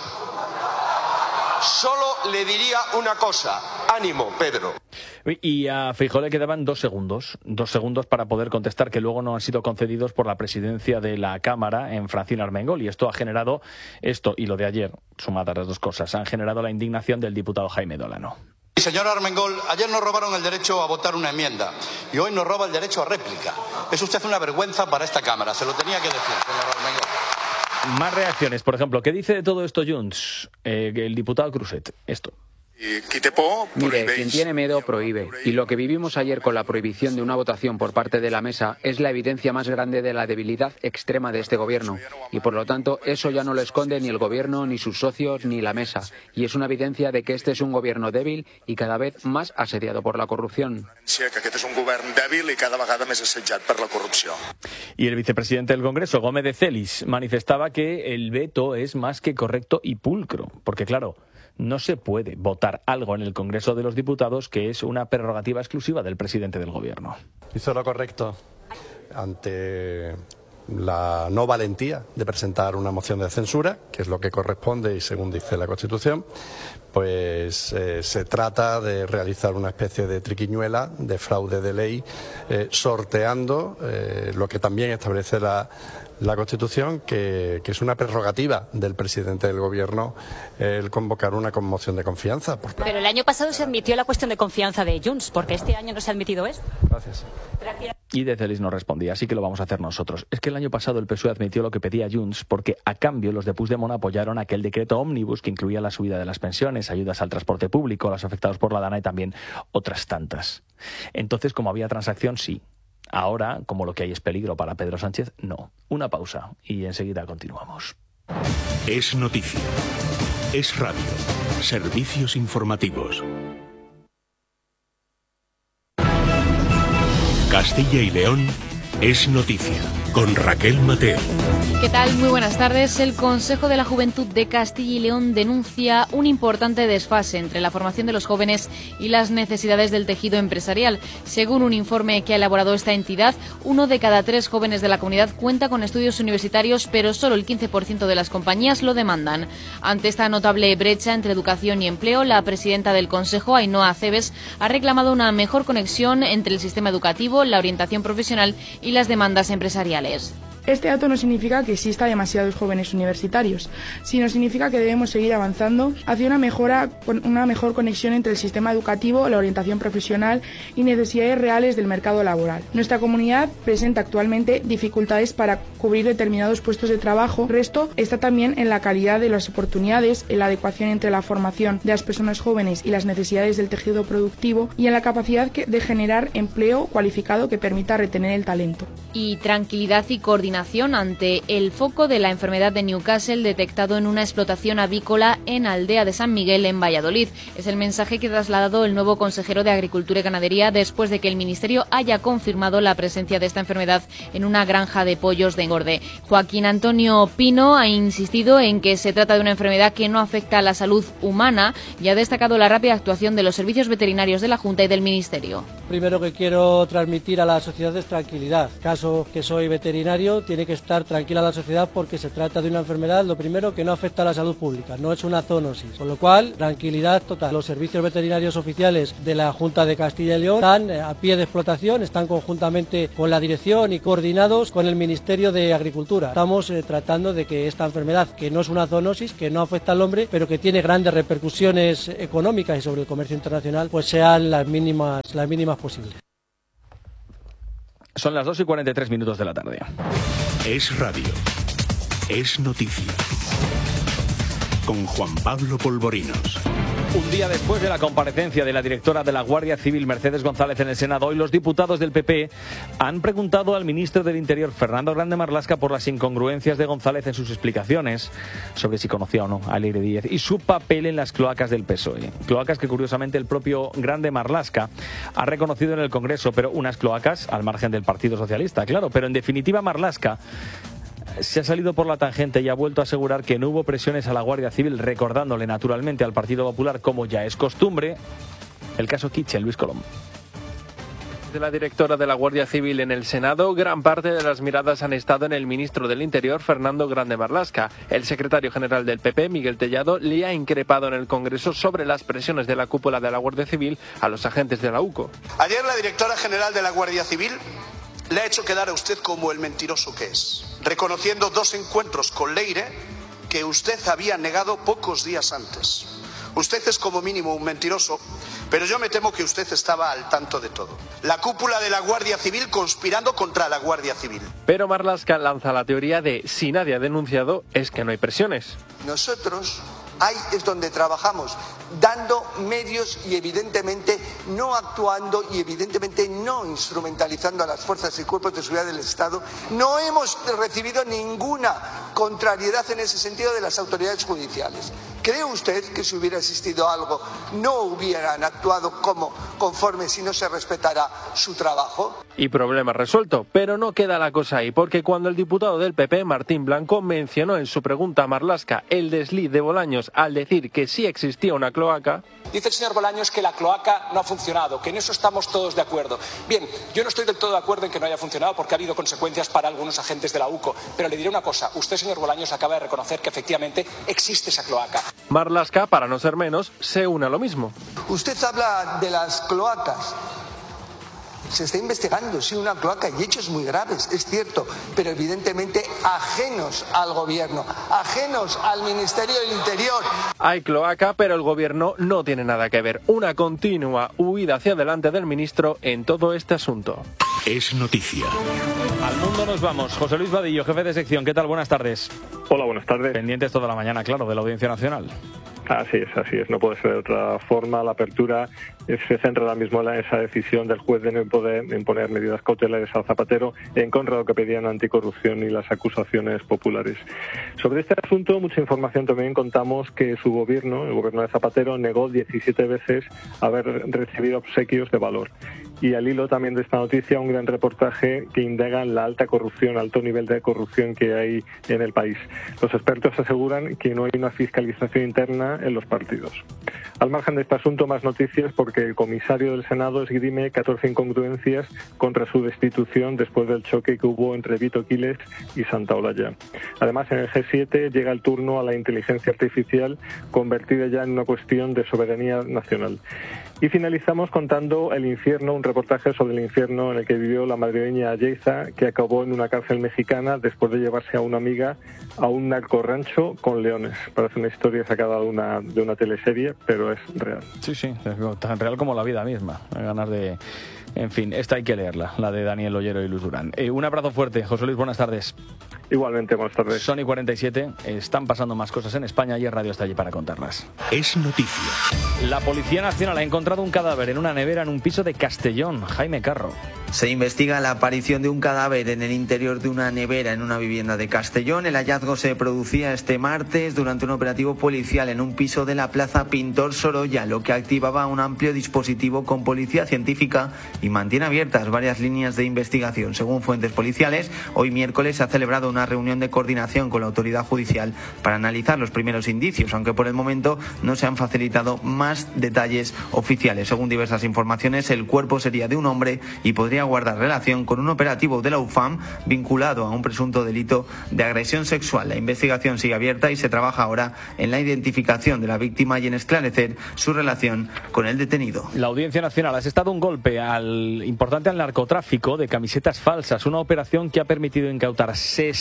Speaker 26: Solo le diría una cosa. Ánimo, Pedro.
Speaker 1: Y a Feijóo le quedaban 2 segundos. 2 segundos para poder contestar, que luego no han sido concedidos por la presidencia de la Cámara en Francina Armengol. Y esto ha generado, esto y lo de ayer, sumadas las 2 cosas, han generado la indignación del diputado Jaime Dolano.
Speaker 9: Señor Armengol, ayer nos robaron el derecho a votar una enmienda y hoy nos roba el derecho a réplica. Es usted una vergüenza para esta Cámara, se lo tenía que decir, señor Armengol.
Speaker 1: Más reacciones. Por ejemplo, ¿qué dice de todo esto Junts? El diputado Cruzet. Esto.
Speaker 10: Mire, quien tiene miedo prohíbe. Y lo que vivimos ayer con la prohibición de una votación por parte de la mesa es la evidencia más grande de la debilidad extrema de este gobierno. Y por lo tanto, eso ya no lo esconde ni el gobierno, ni sus socios, ni la mesa. Y es una evidencia de que este es un gobierno débil y cada vez más asediado por la corrupción.
Speaker 1: Y el vicepresidente del Congreso, Gómez de Celis, manifestaba que el veto es más que correcto y pulcro. Porque claro, no se puede votar algo en el Congreso de los Diputados que es una prerrogativa exclusiva del presidente del Gobierno.
Speaker 21: Hizo lo correcto ante la no valentía de presentar una moción de censura, que es lo que corresponde y según dice la Constitución, pues se trata de realizar una especie de triquiñuela, de fraude de ley, sorteando lo que también establece la Constitución, que es una prerrogativa del presidente del Gobierno el convocar una moción de confianza.
Speaker 12: Pero el año pasado se admitió la cuestión de confianza de Junts, porque este año no se ha admitido esto.
Speaker 21: Gracias.
Speaker 1: Y de Celis no respondía, así que lo vamos a hacer nosotros. Es que el año pasado el PSOE admitió lo que pedía Junts porque a cambio los de Puigdemont apoyaron aquel decreto ómnibus que incluía la subida de las pensiones, ayudas al transporte público, los afectados por la Dana y también otras tantas. Entonces, como había transacción, sí. Ahora, como lo que hay es peligro para Pedro Sánchez, no. Una pausa y enseguida continuamos.
Speaker 3: Es noticia. Es radio. Servicios informativos. Castilla y León es noticia, con Raquel Mateo.
Speaker 11: ¿Qué tal? Muy buenas tardes. El Consejo de la Juventud de Castilla y León denuncia un importante desfase entre la formación de los jóvenes y las necesidades del tejido empresarial. Según un informe que ha elaborado esta entidad, 1 de cada 3 jóvenes de la comunidad cuenta con estudios universitarios, pero solo el 15% de las compañías lo demandan. Ante esta notable brecha entre educación y empleo, la presidenta del Consejo, Ainhoa Acebes, ha reclamado una mejor conexión entre el sistema educativo, la orientación profesional y las demandas empresariales.
Speaker 15: Este dato no significa que exista demasiados jóvenes universitarios, sino significa que debemos seguir avanzando hacia una mejor conexión entre el sistema educativo, la orientación profesional y necesidades reales del mercado laboral. Nuestra comunidad presenta actualmente dificultades para cubrir determinados puestos de trabajo. El resto está también en la calidad de las oportunidades, en la adecuación entre la formación de las personas jóvenes y las necesidades del tejido productivo y en la capacidad de generar empleo cualificado que permita retener el talento.
Speaker 11: Y tranquilidad y coordinación ante el foco de la enfermedad de Newcastle detectado en una explotación avícola en Aldea de San Miguel, en Valladolid. Es el mensaje que ha trasladado el nuevo consejero de Agricultura y Ganadería después de que el Ministerio haya confirmado la presencia de esta enfermedad en una granja de pollos de engorde. Joaquín Antonio Pino ha insistido en que se trata de una enfermedad que no afecta a la salud humana y ha destacado la rápida actuación de los servicios veterinarios de la Junta y del Ministerio.
Speaker 16: Primero que quiero transmitir a la sociedad es tranquilidad. Caso que soy veterinario, tiene que estar tranquila la sociedad porque se trata de una enfermedad, lo primero, que no afecta a la salud pública, no es una zoonosis. Con lo cual, tranquilidad total. Los servicios veterinarios oficiales de la Junta de Castilla y León están a pie de explotación, están conjuntamente con la dirección y coordinados con el Ministerio de Agricultura. Estamos tratando de que esta enfermedad, que no es una zoonosis, que no afecta al hombre, pero que tiene grandes repercusiones económicas y sobre el comercio internacional, pues sean las mínimas posibles.
Speaker 1: Son las 2:43 de la tarde.
Speaker 3: Es radio. Es noticia. Con Juan Pablo Polvorinos.
Speaker 1: Un día después de la comparecencia de la directora de la Guardia Civil, Mercedes González, en el Senado, hoy los diputados del PP han preguntado al ministro del Interior, Fernando Grande Marlaska, por las incongruencias de González en sus explicaciones sobre si conocía o no a Leire Díez y su papel en las cloacas del PSOE. Cloacas que, curiosamente, el propio Grande Marlaska ha reconocido en el Congreso, pero unas cloacas al margen del Partido Socialista, claro. Pero, en definitiva, Marlaska se ha salido por la tangente y ha vuelto a asegurar que no hubo presiones a la Guardia Civil, recordándole naturalmente al Partido Popular, como ya es costumbre, el caso Kitchen. Luis Colom.
Speaker 17: De la directora de la Guardia Civil en el Senado, gran parte de las miradas han estado en el ministro del Interior, Fernando Grande Marlaska. El secretario general del PP, Miguel Tellado, le ha increpado en el Congreso sobre las presiones de la cúpula de la Guardia Civil a los agentes de la UCO.
Speaker 9: Ayer la directora general de la Guardia Civil le ha hecho quedar a usted como el mentiroso que es, reconociendo 2 encuentros con Leire que usted había negado pocos días antes. Usted es como mínimo un mentiroso, pero yo me temo que usted estaba al tanto de todo. La cúpula de la Guardia Civil conspirando contra la Guardia Civil.
Speaker 17: Pero Marlaska lanza la teoría de si nadie ha denunciado es que no hay presiones.
Speaker 9: Nosotros ahí es donde trabajamos, dando medios y evidentemente no actuando y evidentemente no instrumentalizando a las fuerzas y cuerpos de seguridad del Estado. No hemos recibido ninguna contrariedad en ese sentido de las autoridades judiciales. ¿Cree usted que si hubiera existido algo no hubieran actuado conforme si no se respetara su trabajo?
Speaker 17: Y problema resuelto, pero no queda la cosa ahí, porque cuando el diputado del PP, Martín Blanco, mencionó en su pregunta a Marlaska el desliz de Bolaños al decir que sí existía una cloaca.
Speaker 18: Dice el señor Bolaños que la cloaca no ha funcionado, que en eso estamos todos de acuerdo. Bien, yo no estoy del todo de acuerdo en que no haya funcionado porque ha habido consecuencias para algunos agentes de la UCO, pero le diré una cosa, usted, señor Bolaños, acaba de reconocer que efectivamente existe esa cloaca.
Speaker 17: Marlaska, para no ser menos, se une a lo mismo.
Speaker 9: Usted habla de las cloacas. Se está investigando, sí, una cloaca y hechos muy graves, es cierto, pero evidentemente ajenos al gobierno, ajenos al Ministerio del Interior.
Speaker 17: Hay cloaca, pero el gobierno no tiene nada que ver. Una continua huida hacia adelante del ministro en todo este asunto.
Speaker 3: Es noticia.
Speaker 1: Al mundo nos vamos. José Luis Vadillo, jefe de sección. ¿Qué tal? Buenas tardes.
Speaker 19: Hola, buenas tardes.
Speaker 1: Pendientes toda la mañana, claro, de la Audiencia Nacional.
Speaker 19: Así es. No puede ser de otra forma. La apertura se centra ahora mismo en esa decisión del juez de no poder imponer medidas cautelares a Zapatero en contra de lo que pedían anticorrupción y las acusaciones populares. Sobre este asunto, mucha información también. Contamos que su gobierno, el gobierno de Zapatero, negó 17 veces haber recibido obsequios de valor. Y al hilo también de esta noticia, un gran reportaje que indaga en la alta corrupción, alto nivel de corrupción que hay en el país. Los expertos aseguran que no hay una fiscalización interna en los partidos. Al margen de este asunto, más noticias porque el comisario del Senado esgrime 14 incongruencias contra su destitución después del choque que hubo entre Vito Quiles y Santaolalla. Además, en el G7 llega el turno a la inteligencia artificial, convertida ya en una cuestión de soberanía nacional. Y finalizamos contando el infierno, un reportaje sobre el infierno en el que vivió la madrileña Yeiza, que acabó en una cárcel mexicana después de llevarse a una amiga a un narcorrancho con leones. Parece una historia sacada de una teleserie, pero es real.
Speaker 1: Sí, es tan real como la vida misma. Hay ganas de... En fin, esta hay que leerla, la de Daniel Ollero y Luz Durán. Un abrazo fuerte. José Luis, buenas tardes.
Speaker 19: Igualmente, buenas tardes.
Speaker 1: Sony 47, están pasando más cosas en España y el radio está allí para contarlas.
Speaker 3: Es noticia.
Speaker 1: La Policía Nacional ha encontrado un cadáver en una nevera en un piso de Castellón. Jaime Carro.
Speaker 2: Se investiga la aparición de un cadáver en el interior de una nevera en una vivienda de Castellón. El hallazgo se producía este martes durante un operativo policial en un piso de la Plaza Pintor Sorolla, lo que activaba un amplio dispositivo con policía científica y mantiene abiertas varias líneas de investigación. Según fuentes policiales, hoy miércoles se ha celebrado una reunión de coordinación con la autoridad judicial para analizar los primeros indicios, aunque por el momento no se han facilitado más detalles oficiales. Según diversas informaciones, el cuerpo sería de un hombre y podría guardar relación con un operativo de la UFAM vinculado a un presunto delito de agresión sexual. La investigación sigue abierta y se trabaja ahora en la identificación de la víctima y en esclarecer su relación con el detenido.
Speaker 1: La Audiencia Nacional ha asestado un golpe importante al narcotráfico de camisetas falsas, una operación que ha permitido incautar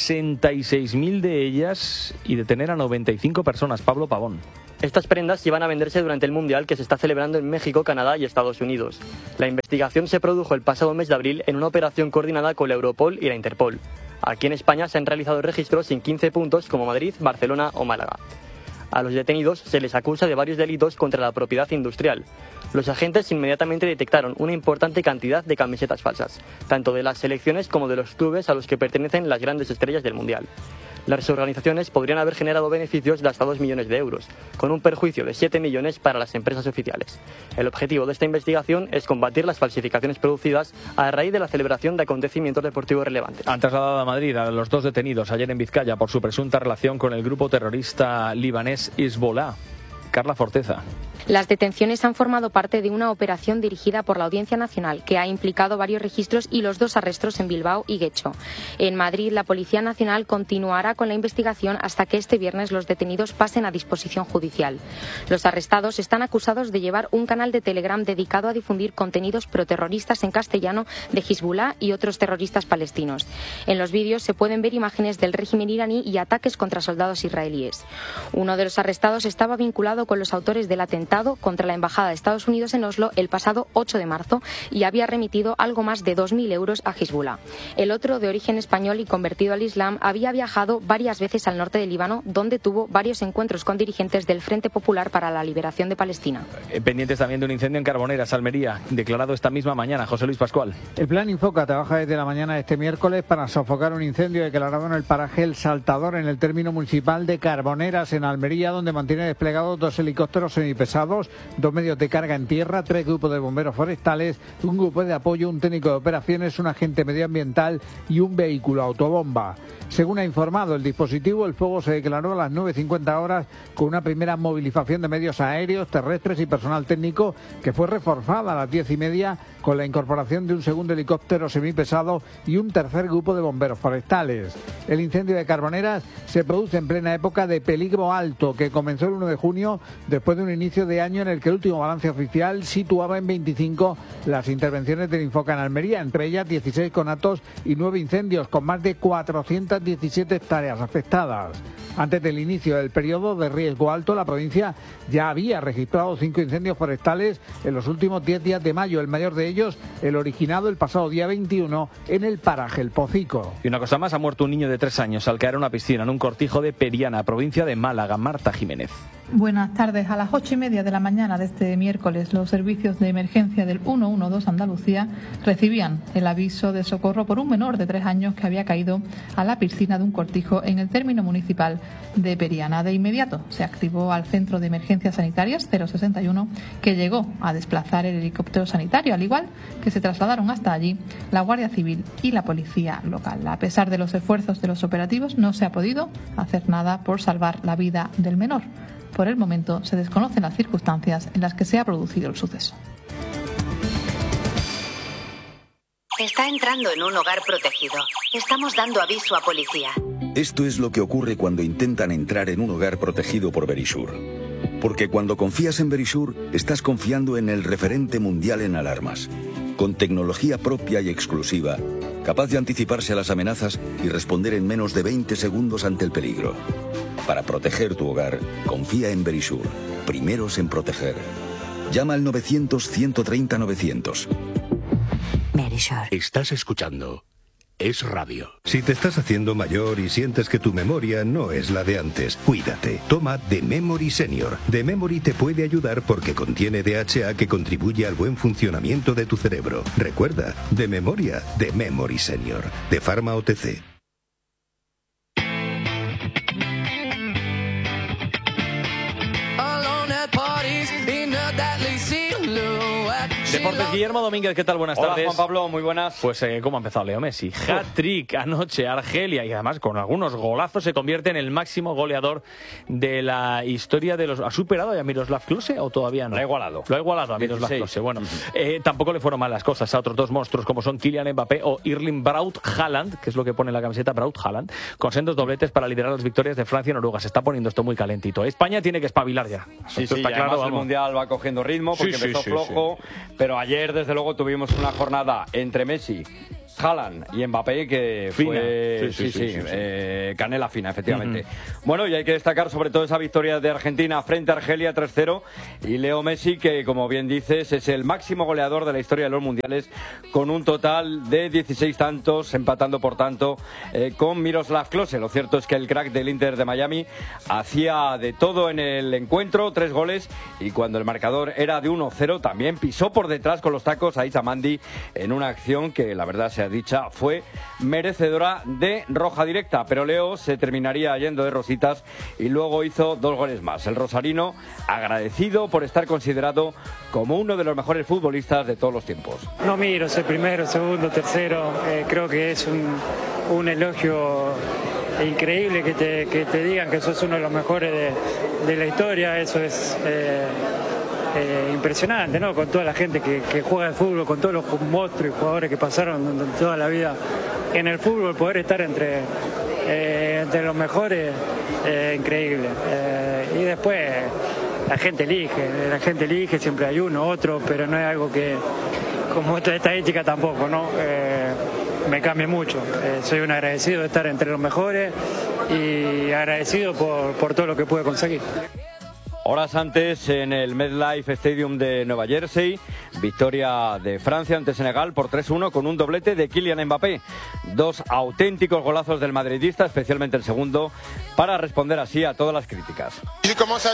Speaker 1: 66.000 de ellas y detener a 95 personas. Pablo Pavón.
Speaker 5: Estas prendas iban a venderse durante el Mundial que se está celebrando en México, Canadá y Estados Unidos. La investigación se produjo el pasado mes de abril en una operación coordinada con la Europol y la Interpol. Aquí en España se han realizado registros en 15 puntos como Madrid, Barcelona o Málaga. A los detenidos se les acusa de varios delitos contra la propiedad industrial. Los agentes inmediatamente detectaron una importante cantidad de camisetas falsas, tanto de las selecciones como de los clubes a los que pertenecen las grandes estrellas del Mundial. Las organizaciones podrían haber generado beneficios de hasta 2 millones de euros, con un perjuicio de 7 millones para las empresas oficiales. El objetivo de esta investigación es combatir las falsificaciones producidas a raíz de la celebración de acontecimientos deportivos relevantes.
Speaker 1: Han trasladado a Madrid a los 2 detenidos ayer en Vizcaya por su presunta relación con el grupo terrorista libanés Hezbollah. Carla Forteza.
Speaker 6: Las detenciones han formado parte de una operación dirigida por la Audiencia Nacional que ha implicado varios registros y los 2 arrestos en Bilbao y Guecho. En Madrid, la Policía Nacional continuará con la investigación hasta que este viernes los detenidos pasen a disposición judicial. Los arrestados están acusados de llevar un canal de Telegram dedicado a difundir contenidos proterroristas en castellano de Hezbollah y otros terroristas palestinos. En los vídeos se pueden ver imágenes del régimen iraní y ataques contra soldados israelíes. Uno de los arrestados estaba vinculado con los autores del atentado contra la Embajada de Estados Unidos en Oslo el pasado 8 de marzo y había remitido algo más de 2.000 euros a Hezbollah. El otro, de origen español y convertido al Islam, había viajado varias veces al norte del Líbano, donde tuvo varios encuentros con dirigentes del Frente Popular para la Liberación de Palestina.
Speaker 1: Pendientes también de un incendio en Carboneras, Almería, declarado esta misma mañana. José Luis Pascual.
Speaker 20: El Plan Infoca trabaja desde la mañana de este miércoles para sofocar un incendio declarado en el paraje El Saltador, en el término municipal de Carboneras, en Almería, donde mantiene desplegados 2 helicópteros semipesados, 2 medios de carga en tierra, 3 grupos de bomberos forestales, un grupo de apoyo, un técnico de operaciones, un agente medioambiental y un vehículo autobomba. Según ha informado el dispositivo, el fuego se declaró a las 9:50 horas con una primera movilización de medios aéreos, terrestres y personal técnico que fue reforzada a las 10:30 con la incorporación de un segundo helicóptero semipesado y un tercer grupo de bomberos forestales. El incendio de Carboneras se produce en plena época de peligro alto que comenzó el 1 de junio después de un inicio de año en el que el último balance oficial situaba en 25 las intervenciones del Infoca en Almería, entre ellas 16 conatos y 9 incendios con más de 417 hectáreas afectadas. Antes del inicio del periodo de riesgo alto, la provincia ya había registrado 5 incendios forestales en los últimos 10 días de mayo, el mayor de ellos el originado el pasado día 21 en el paraje El Pocico.
Speaker 1: Y una cosa más, ha muerto un niño de 3 años al caer en una piscina en un cortijo de Periana, provincia de Málaga. Marta Jiménez.
Speaker 22: Buenas tardes. A las 8:30 de la mañana de este miércoles, los servicios de emergencia del 112 Andalucía recibían el aviso de socorro por un menor de 3 años que había caído a la piscina de un cortijo en el término municipal de Periana. De inmediato se activó al Centro de Emergencias Sanitarias 061, que llegó a desplazar el helicóptero sanitario, al igual que se trasladaron hasta allí la Guardia Civil y la Policía Local. A pesar de los esfuerzos de los operativos, no se ha podido hacer nada por salvar la vida del menor. Por el momento se desconocen las circunstancias en las que se ha producido el suceso.
Speaker 23: Está entrando en un hogar protegido. Estamos dando aviso a policía.
Speaker 3: Esto es lo que ocurre cuando intentan entrar en un hogar protegido por Verisur.
Speaker 4: Porque cuando confías en Verisure, estás confiando en el referente mundial en alarmas. Con tecnología propia y exclusiva, capaz de anticiparse a las amenazas y responder en menos de 20 segundos ante el peligro. Para proteger tu hogar, confía en Verisure. Primeros en proteger. Llama al 900-130-900.
Speaker 3: Verisure. Estás escuchando Es Radio. Si te estás haciendo mayor y sientes que tu memoria no es la de antes, cuídate. Toma The Memory Senior. The Memory te puede ayudar porque contiene DHA que contribuye al buen funcionamiento de tu cerebro. Recuerda, de memoria, The Memory Senior. De Pharma OTC.
Speaker 1: Deportes, Guillermo Domínguez, ¿qué tal? Buenas tardes.
Speaker 7: Hola, Juan Pablo, muy buenas.
Speaker 1: Pues, ¿cómo ha empezado Leo Messi? Hat-trick anoche, Argelia, y además con algunos golazos se convierte en el máximo goleador de la historia de los... ¿Ha superado a Miroslav Klose o todavía no?
Speaker 7: Lo ha igualado.
Speaker 1: Lo ha igualado a Miroslav Klose. Bueno, tampoco le fueron mal las cosas a otros dos monstruos como son Kylian Mbappé o Erling Braut Haaland, que es lo que pone en la camiseta Braut Haaland, con sendos dobletes para liderar las victorias de Francia y Noruega. Se está poniendo esto muy calentito. España tiene que espabilar ya.
Speaker 7: Sí, está claro. El Mundial va cogiendo ritmo porque empezó flojo, pero ayer desde luego tuvimos una jornada entre Messi, Haaland y Mbappé que fue canela fina, efectivamente. Bueno, y hay que destacar sobre todo esa victoria de Argentina frente a Argelia 3-0 y Leo Messi, que como bien dices es el máximo goleador de la historia de los mundiales con un total de 16 tantos, empatando por tanto con Miroslav Klose. Lo cierto es que el crack del Inter de Miami hacía de todo en el encuentro, 3 goles, y cuando el marcador era de 1-0 también pisó por detrás con los tacos a Isamandi en una acción que la verdad sea dicha fue merecedora de roja directa, pero Leo se terminaría yendo de rositas y luego hizo 2 goles más. El rosarino agradecido por estar considerado como uno de los mejores futbolistas de todos los tiempos.
Speaker 8: No miro si primero, segundo, tercero, creo que es un elogio increíble que te digan que sos uno de los mejores de la historia. Eso es impresionante, ¿no? Con toda la gente que juega al fútbol, con todos los monstruos y jugadores que pasaron toda la vida en el fútbol, poder estar entre los mejores, increíble. Y después la gente elige, siempre hay uno, otro, pero no es algo que, como esta estadística tampoco, ¿no? Me cambia mucho. Soy un agradecido de estar entre los mejores y agradecido por todo lo que pude conseguir.
Speaker 7: Horas antes, en el MetLife Stadium de Nueva Jersey, victoria de Francia ante Senegal por 3-1 con un doblete de Kylian Mbappé. 2 auténticos golazos del madridista, especialmente el segundo, para responder así a todas las críticas.
Speaker 13: Si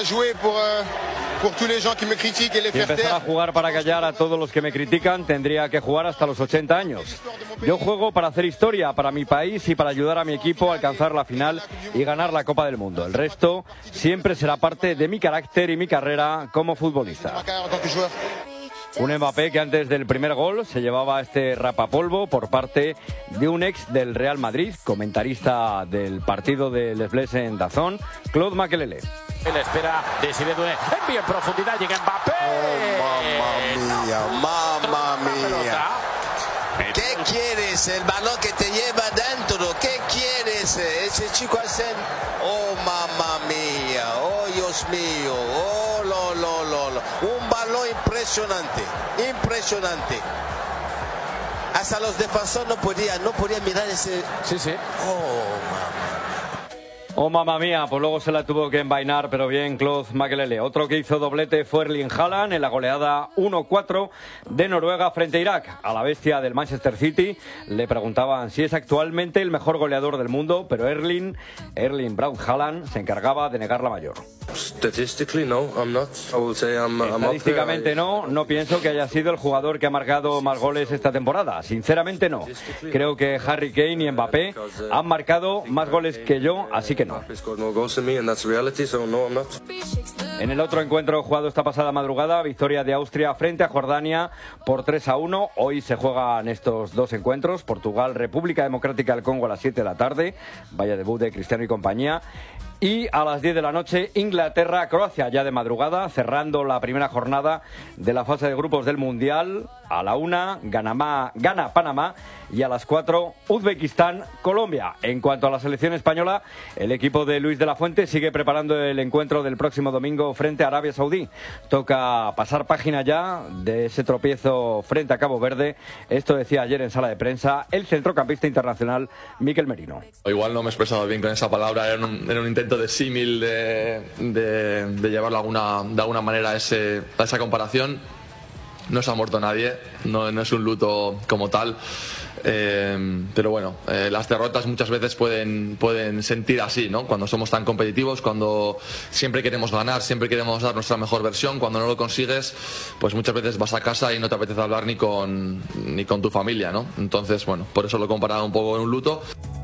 Speaker 7: empezar a jugar para callar a todos los que me critican, tendría que jugar hasta los 80 años. Yo juego para hacer historia, para mi país y para ayudar a mi equipo a alcanzar la final y ganar la Copa del Mundo. El resto siempre será parte de mi carácter y mi carrera como futbolista. Un Mbappé que antes del primer gol se llevaba este rapapolvo por parte de un ex del Real Madrid, comentarista del partido de Les Bleus en DAZN, Claude Makélélé.
Speaker 14: La espera de Zidane, envía en profundidad, llega Mbappé.
Speaker 9: Mamma mía. ¿Qué quieres? El balón que te lleva dentro. ¿Qué quieres? Ese chico hace... Oh, mamma mía. Oh, Dios mío. Oh, un balón impresionante. Impresionante. Hasta los defensores no podían mirar ese...
Speaker 7: Sí.
Speaker 9: Oh, mamá.
Speaker 7: Oh, mamá mía, pues luego se la tuvo que envainar, pero bien, Claude Makélélé. Otro que hizo doblete fue Erling Haaland en la goleada 1-4 de Noruega frente a Irak. A la bestia del Manchester City le preguntaban si es actualmente el mejor goleador del mundo, pero Erling Braut Haaland se encargaba de negar la mayor. Estadísticamente no pienso que haya sido el jugador que ha marcado más goles esta temporada. Sinceramente no. Creo que Harry Kane y Mbappé han marcado más goles que yo, así que no. En el otro encuentro jugado esta pasada madrugada, victoria de Austria frente a Jordania por 3-1. Hoy se juegan estos 2 encuentros. Portugal, República Democrática del Congo a las 7 de la tarde. Vaya debut de Cristiano y compañía. Y a las 10 de la noche, Inglaterra-Croacia, ya de madrugada, cerrando la primera jornada de la fase de grupos del Mundial. A la 1, gana Panamá, y a las 4, Uzbekistán-Colombia. En cuanto a la selección española, el equipo de Luis de la Fuente sigue preparando el encuentro del próximo domingo frente a Arabia Saudí. Toca pasar página ya de ese tropiezo frente a Cabo Verde. Esto decía ayer en sala de prensa el centrocampista internacional Mikel Merino.
Speaker 10: Igual no me he expresado bien con esa palabra, era un intento de símil, de llevarlo de alguna manera a esa comparación. No se ha muerto nadie, no es un luto como tal, pero bueno, las derrotas muchas veces pueden sentir así, ¿no? Cuando somos tan competitivos, cuando siempre queremos ganar, siempre queremos dar nuestra mejor versión, cuando no lo consigues, pues muchas veces vas a casa y no te apetece hablar ni con tu familia, ¿no? Entonces, bueno, por eso lo he comparado un poco con un luto.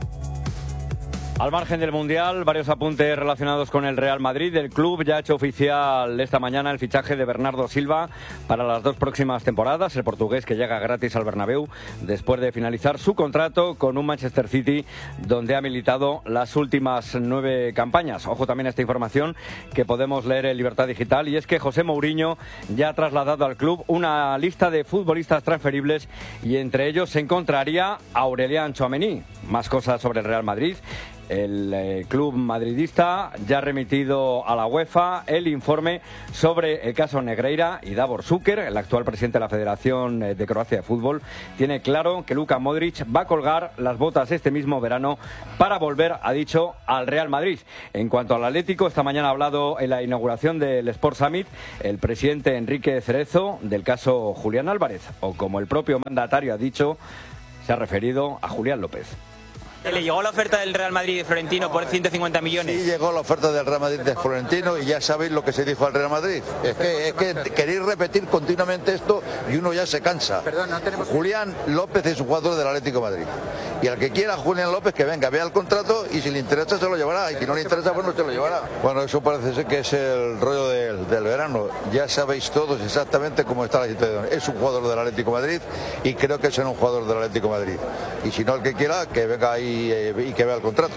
Speaker 7: Al margen del Mundial, varios apuntes relacionados con el Real Madrid. El club ya ha hecho oficial esta mañana el fichaje de Bernardo Silva para las 2 próximas temporadas. El portugués, que llega gratis al Bernabéu después de finalizar su contrato con un Manchester City donde ha militado las últimas 9 campañas. Ojo también a esta información que podemos leer en Libertad Digital, y es que José Mourinho ya ha trasladado al club una lista de futbolistas transferibles, y entre ellos se encontraría Aurelian Tchouaméni. Más cosas sobre el Real Madrid. El club madridista ya ha remitido a la UEFA el informe sobre el caso Negreira, y Davor Šuker, el actual presidente de la Federación de Croacia de Fútbol, tiene claro que Luka Modric va a colgar las botas este mismo verano para volver, ha dicho, al Real Madrid. En cuanto al Atlético, esta mañana ha hablado en la inauguración del Sport Summit el presidente Enrique Cerezo del caso Julián Álvarez, o como el propio mandatario ha dicho, se ha referido a Julián López.
Speaker 12: ¿Le llegó la oferta del Real Madrid de Florentino por 150 millones?
Speaker 13: Sí, llegó la oferta del Real Madrid de Florentino, y ya sabéis lo que se dijo al Real Madrid. Es que queréis repetir continuamente esto y uno ya se cansa. Perdón, no tenemos... Julián López es un jugador del Atlético de Madrid. Y al que quiera Julián López, que venga, vea el contrato, y si le interesa se lo llevará, y si no le interesa, pues no se lo llevará. Bueno, eso parece ser que es el rollo del verano. Ya sabéis todos exactamente cómo está la situación. Es un jugador del Atlético de Madrid, y creo que será un jugador del Atlético de Madrid. Y si no, el que quiera, que venga ahí y que vea el contrato.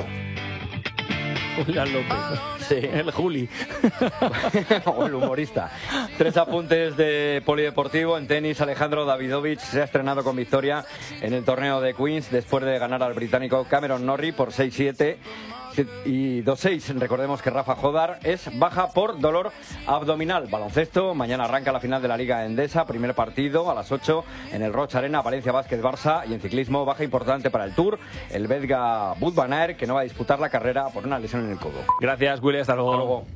Speaker 1: Julián López,
Speaker 7: sí.
Speaker 1: El Juli.
Speaker 7: O el humorista. 3 apuntes de polideportivo. En tenis, Alejandro Davidovich se ha estrenado con victoria en el torneo de Queens después de ganar al británico Cameron Norrie por 6-7 y 2-6. Recordemos que Rafa Jodar es baja por dolor abdominal. Baloncesto, mañana arranca la final de la Liga Endesa, primer partido a las 8 en el Roig Arena, Valencia Basket Barça. Y en ciclismo, baja importante para el Tour, el belga Wout van Aert, que no va a disputar la carrera por una lesión en el codo.
Speaker 1: Gracias, Willy, hasta luego.
Speaker 7: Hasta luego.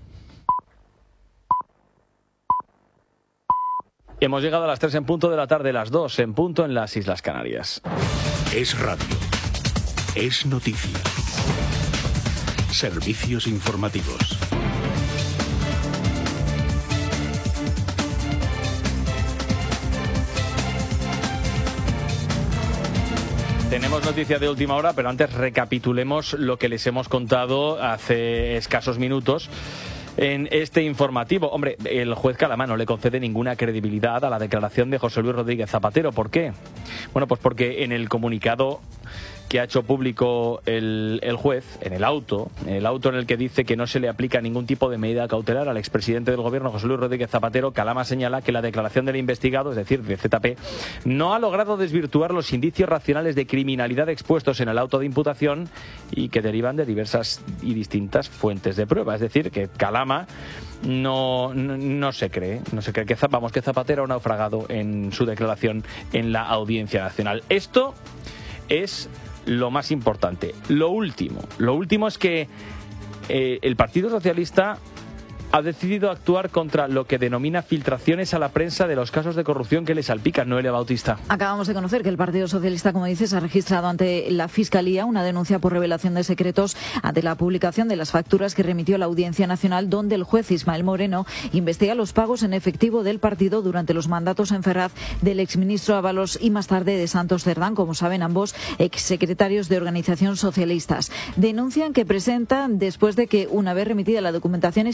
Speaker 1: Hemos llegado a las 3 en punto de la tarde, las 2 en punto en las Islas Canarias.
Speaker 3: Es radio. Es noticia. Servicios informativos.
Speaker 1: Tenemos noticia de última hora, pero antes recapitulemos lo que les hemos contado hace escasos minutos en este informativo. Hombre, el juez Calamá no le concede ninguna credibilidad a la declaración de José Luis Rodríguez Zapatero. ¿Por qué? Bueno, pues porque en el comunicado que ha hecho público el juez, en el auto en el que dice que no se le aplica ningún tipo de medida cautelar al expresidente del gobierno, José Luis Rodríguez Zapatero, Calamá señala que la declaración del investigado, es decir, de ZP, no ha logrado desvirtuar los indicios racionales de criminalidad expuestos en el auto de imputación y que derivan de diversas y distintas fuentes de prueba. Es decir, que Calamá no se cree que Zapatero ha naufragado en su declaración en la Audiencia Nacional. Esto es lo más importante. Lo último es que el Partido Socialista ha decidido actuar contra lo que denomina filtraciones a la prensa de los casos de corrupción que le salpican. Noelia Bautista.
Speaker 24: Acabamos de conocer que el Partido Socialista, como dices, ha registrado ante la Fiscalía una denuncia por revelación de secretos ante la publicación de las facturas que remitió la Audiencia Nacional, donde el juez Ismael Moreno investiga los pagos en efectivo del partido durante los mandatos en Ferraz del exministro Ábalos y más tarde de Santos Cerdán, como saben ambos exsecretarios de organizaciones socialistas. Denuncian que presentan después de que, una vez remitida la documentación, exigieran la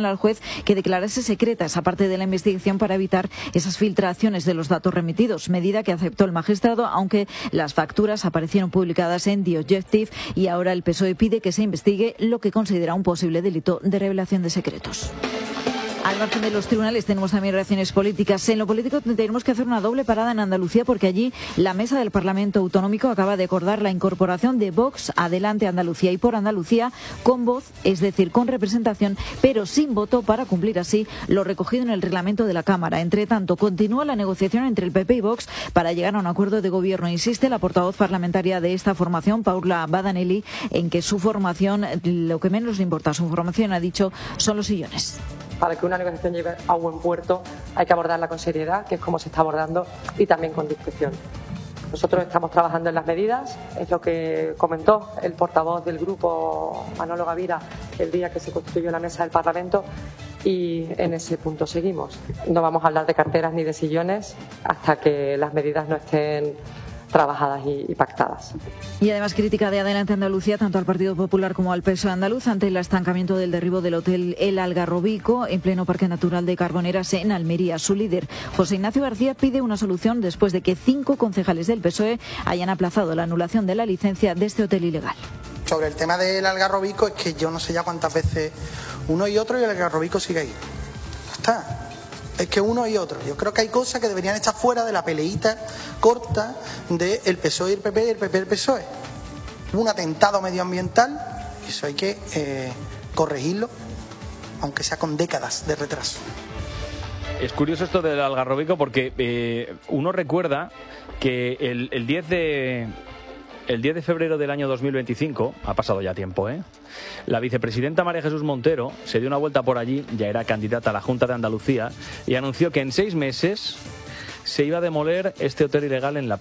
Speaker 24: al juez que declarase secreta esa parte de la investigación para evitar esas filtraciones de los datos remitidos, medida que aceptó el magistrado, aunque las facturas aparecieron publicadas en The Objective, y ahora el PSOE pide que se investigue lo que considera un posible delito de revelación de secretos. Al margen de los tribunales tenemos también reacciones políticas. En lo político tenemos que hacer una doble parada en Andalucía, porque allí la mesa del Parlamento Autonómico acaba de acordar la incorporación de Vox Adelante Andalucía y Por Andalucía con voz, es decir, con representación, pero sin voto, para cumplir así lo recogido en el reglamento de la Cámara. Entre tanto, continúa la negociación entre el PP y Vox para llegar a un acuerdo de gobierno. Insiste la portavoz parlamentaria de esta formación, Paula Badanelli, en que su formación, lo que menos le importa a su formación, ha dicho, son los sillones.
Speaker 11: Para que una negociación llegue a buen puerto hay que abordarla con seriedad, que es como se está abordando, y también con discreción. Nosotros estamos trabajando en las medidas, es lo que comentó el portavoz del grupo, Manolo Gavira, el día que se constituyó la mesa del Parlamento, y en ese punto seguimos. No vamos a hablar de carteras ni de sillones hasta que las medidas no estén trabajadas y pactadas.
Speaker 24: Y además crítica de Adelante Andalucía tanto al Partido Popular como al PSOE andaluz ante el estancamiento del derribo del hotel El Algarrobico en pleno Parque Natural de Carboneras en Almería. Su líder, José Ignacio García, pide una solución después de que 5 concejales del PSOE hayan aplazado la anulación de la licencia de este hotel ilegal.
Speaker 15: Sobre el tema del Algarrobico, es que yo no sé ya cuántas veces uno y otro, y el Algarrobico sigue ahí. Ya está. Es que uno y otro. Yo creo que hay cosas que deberían estar fuera de la peleita corta del PSOE y el PP y el PP y el PSOE. Un atentado medioambiental, y eso hay que corregirlo, aunque sea con décadas de retraso.
Speaker 1: Es curioso esto del Algarrobico porque uno recuerda que el 10 de febrero del año 2025, ha pasado ya tiempo, la vicepresidenta María Jesús Montero se dio una vuelta por allí, ya era candidata a la Junta de Andalucía, y anunció que en 6 meses se iba a demoler este hotel ilegal en la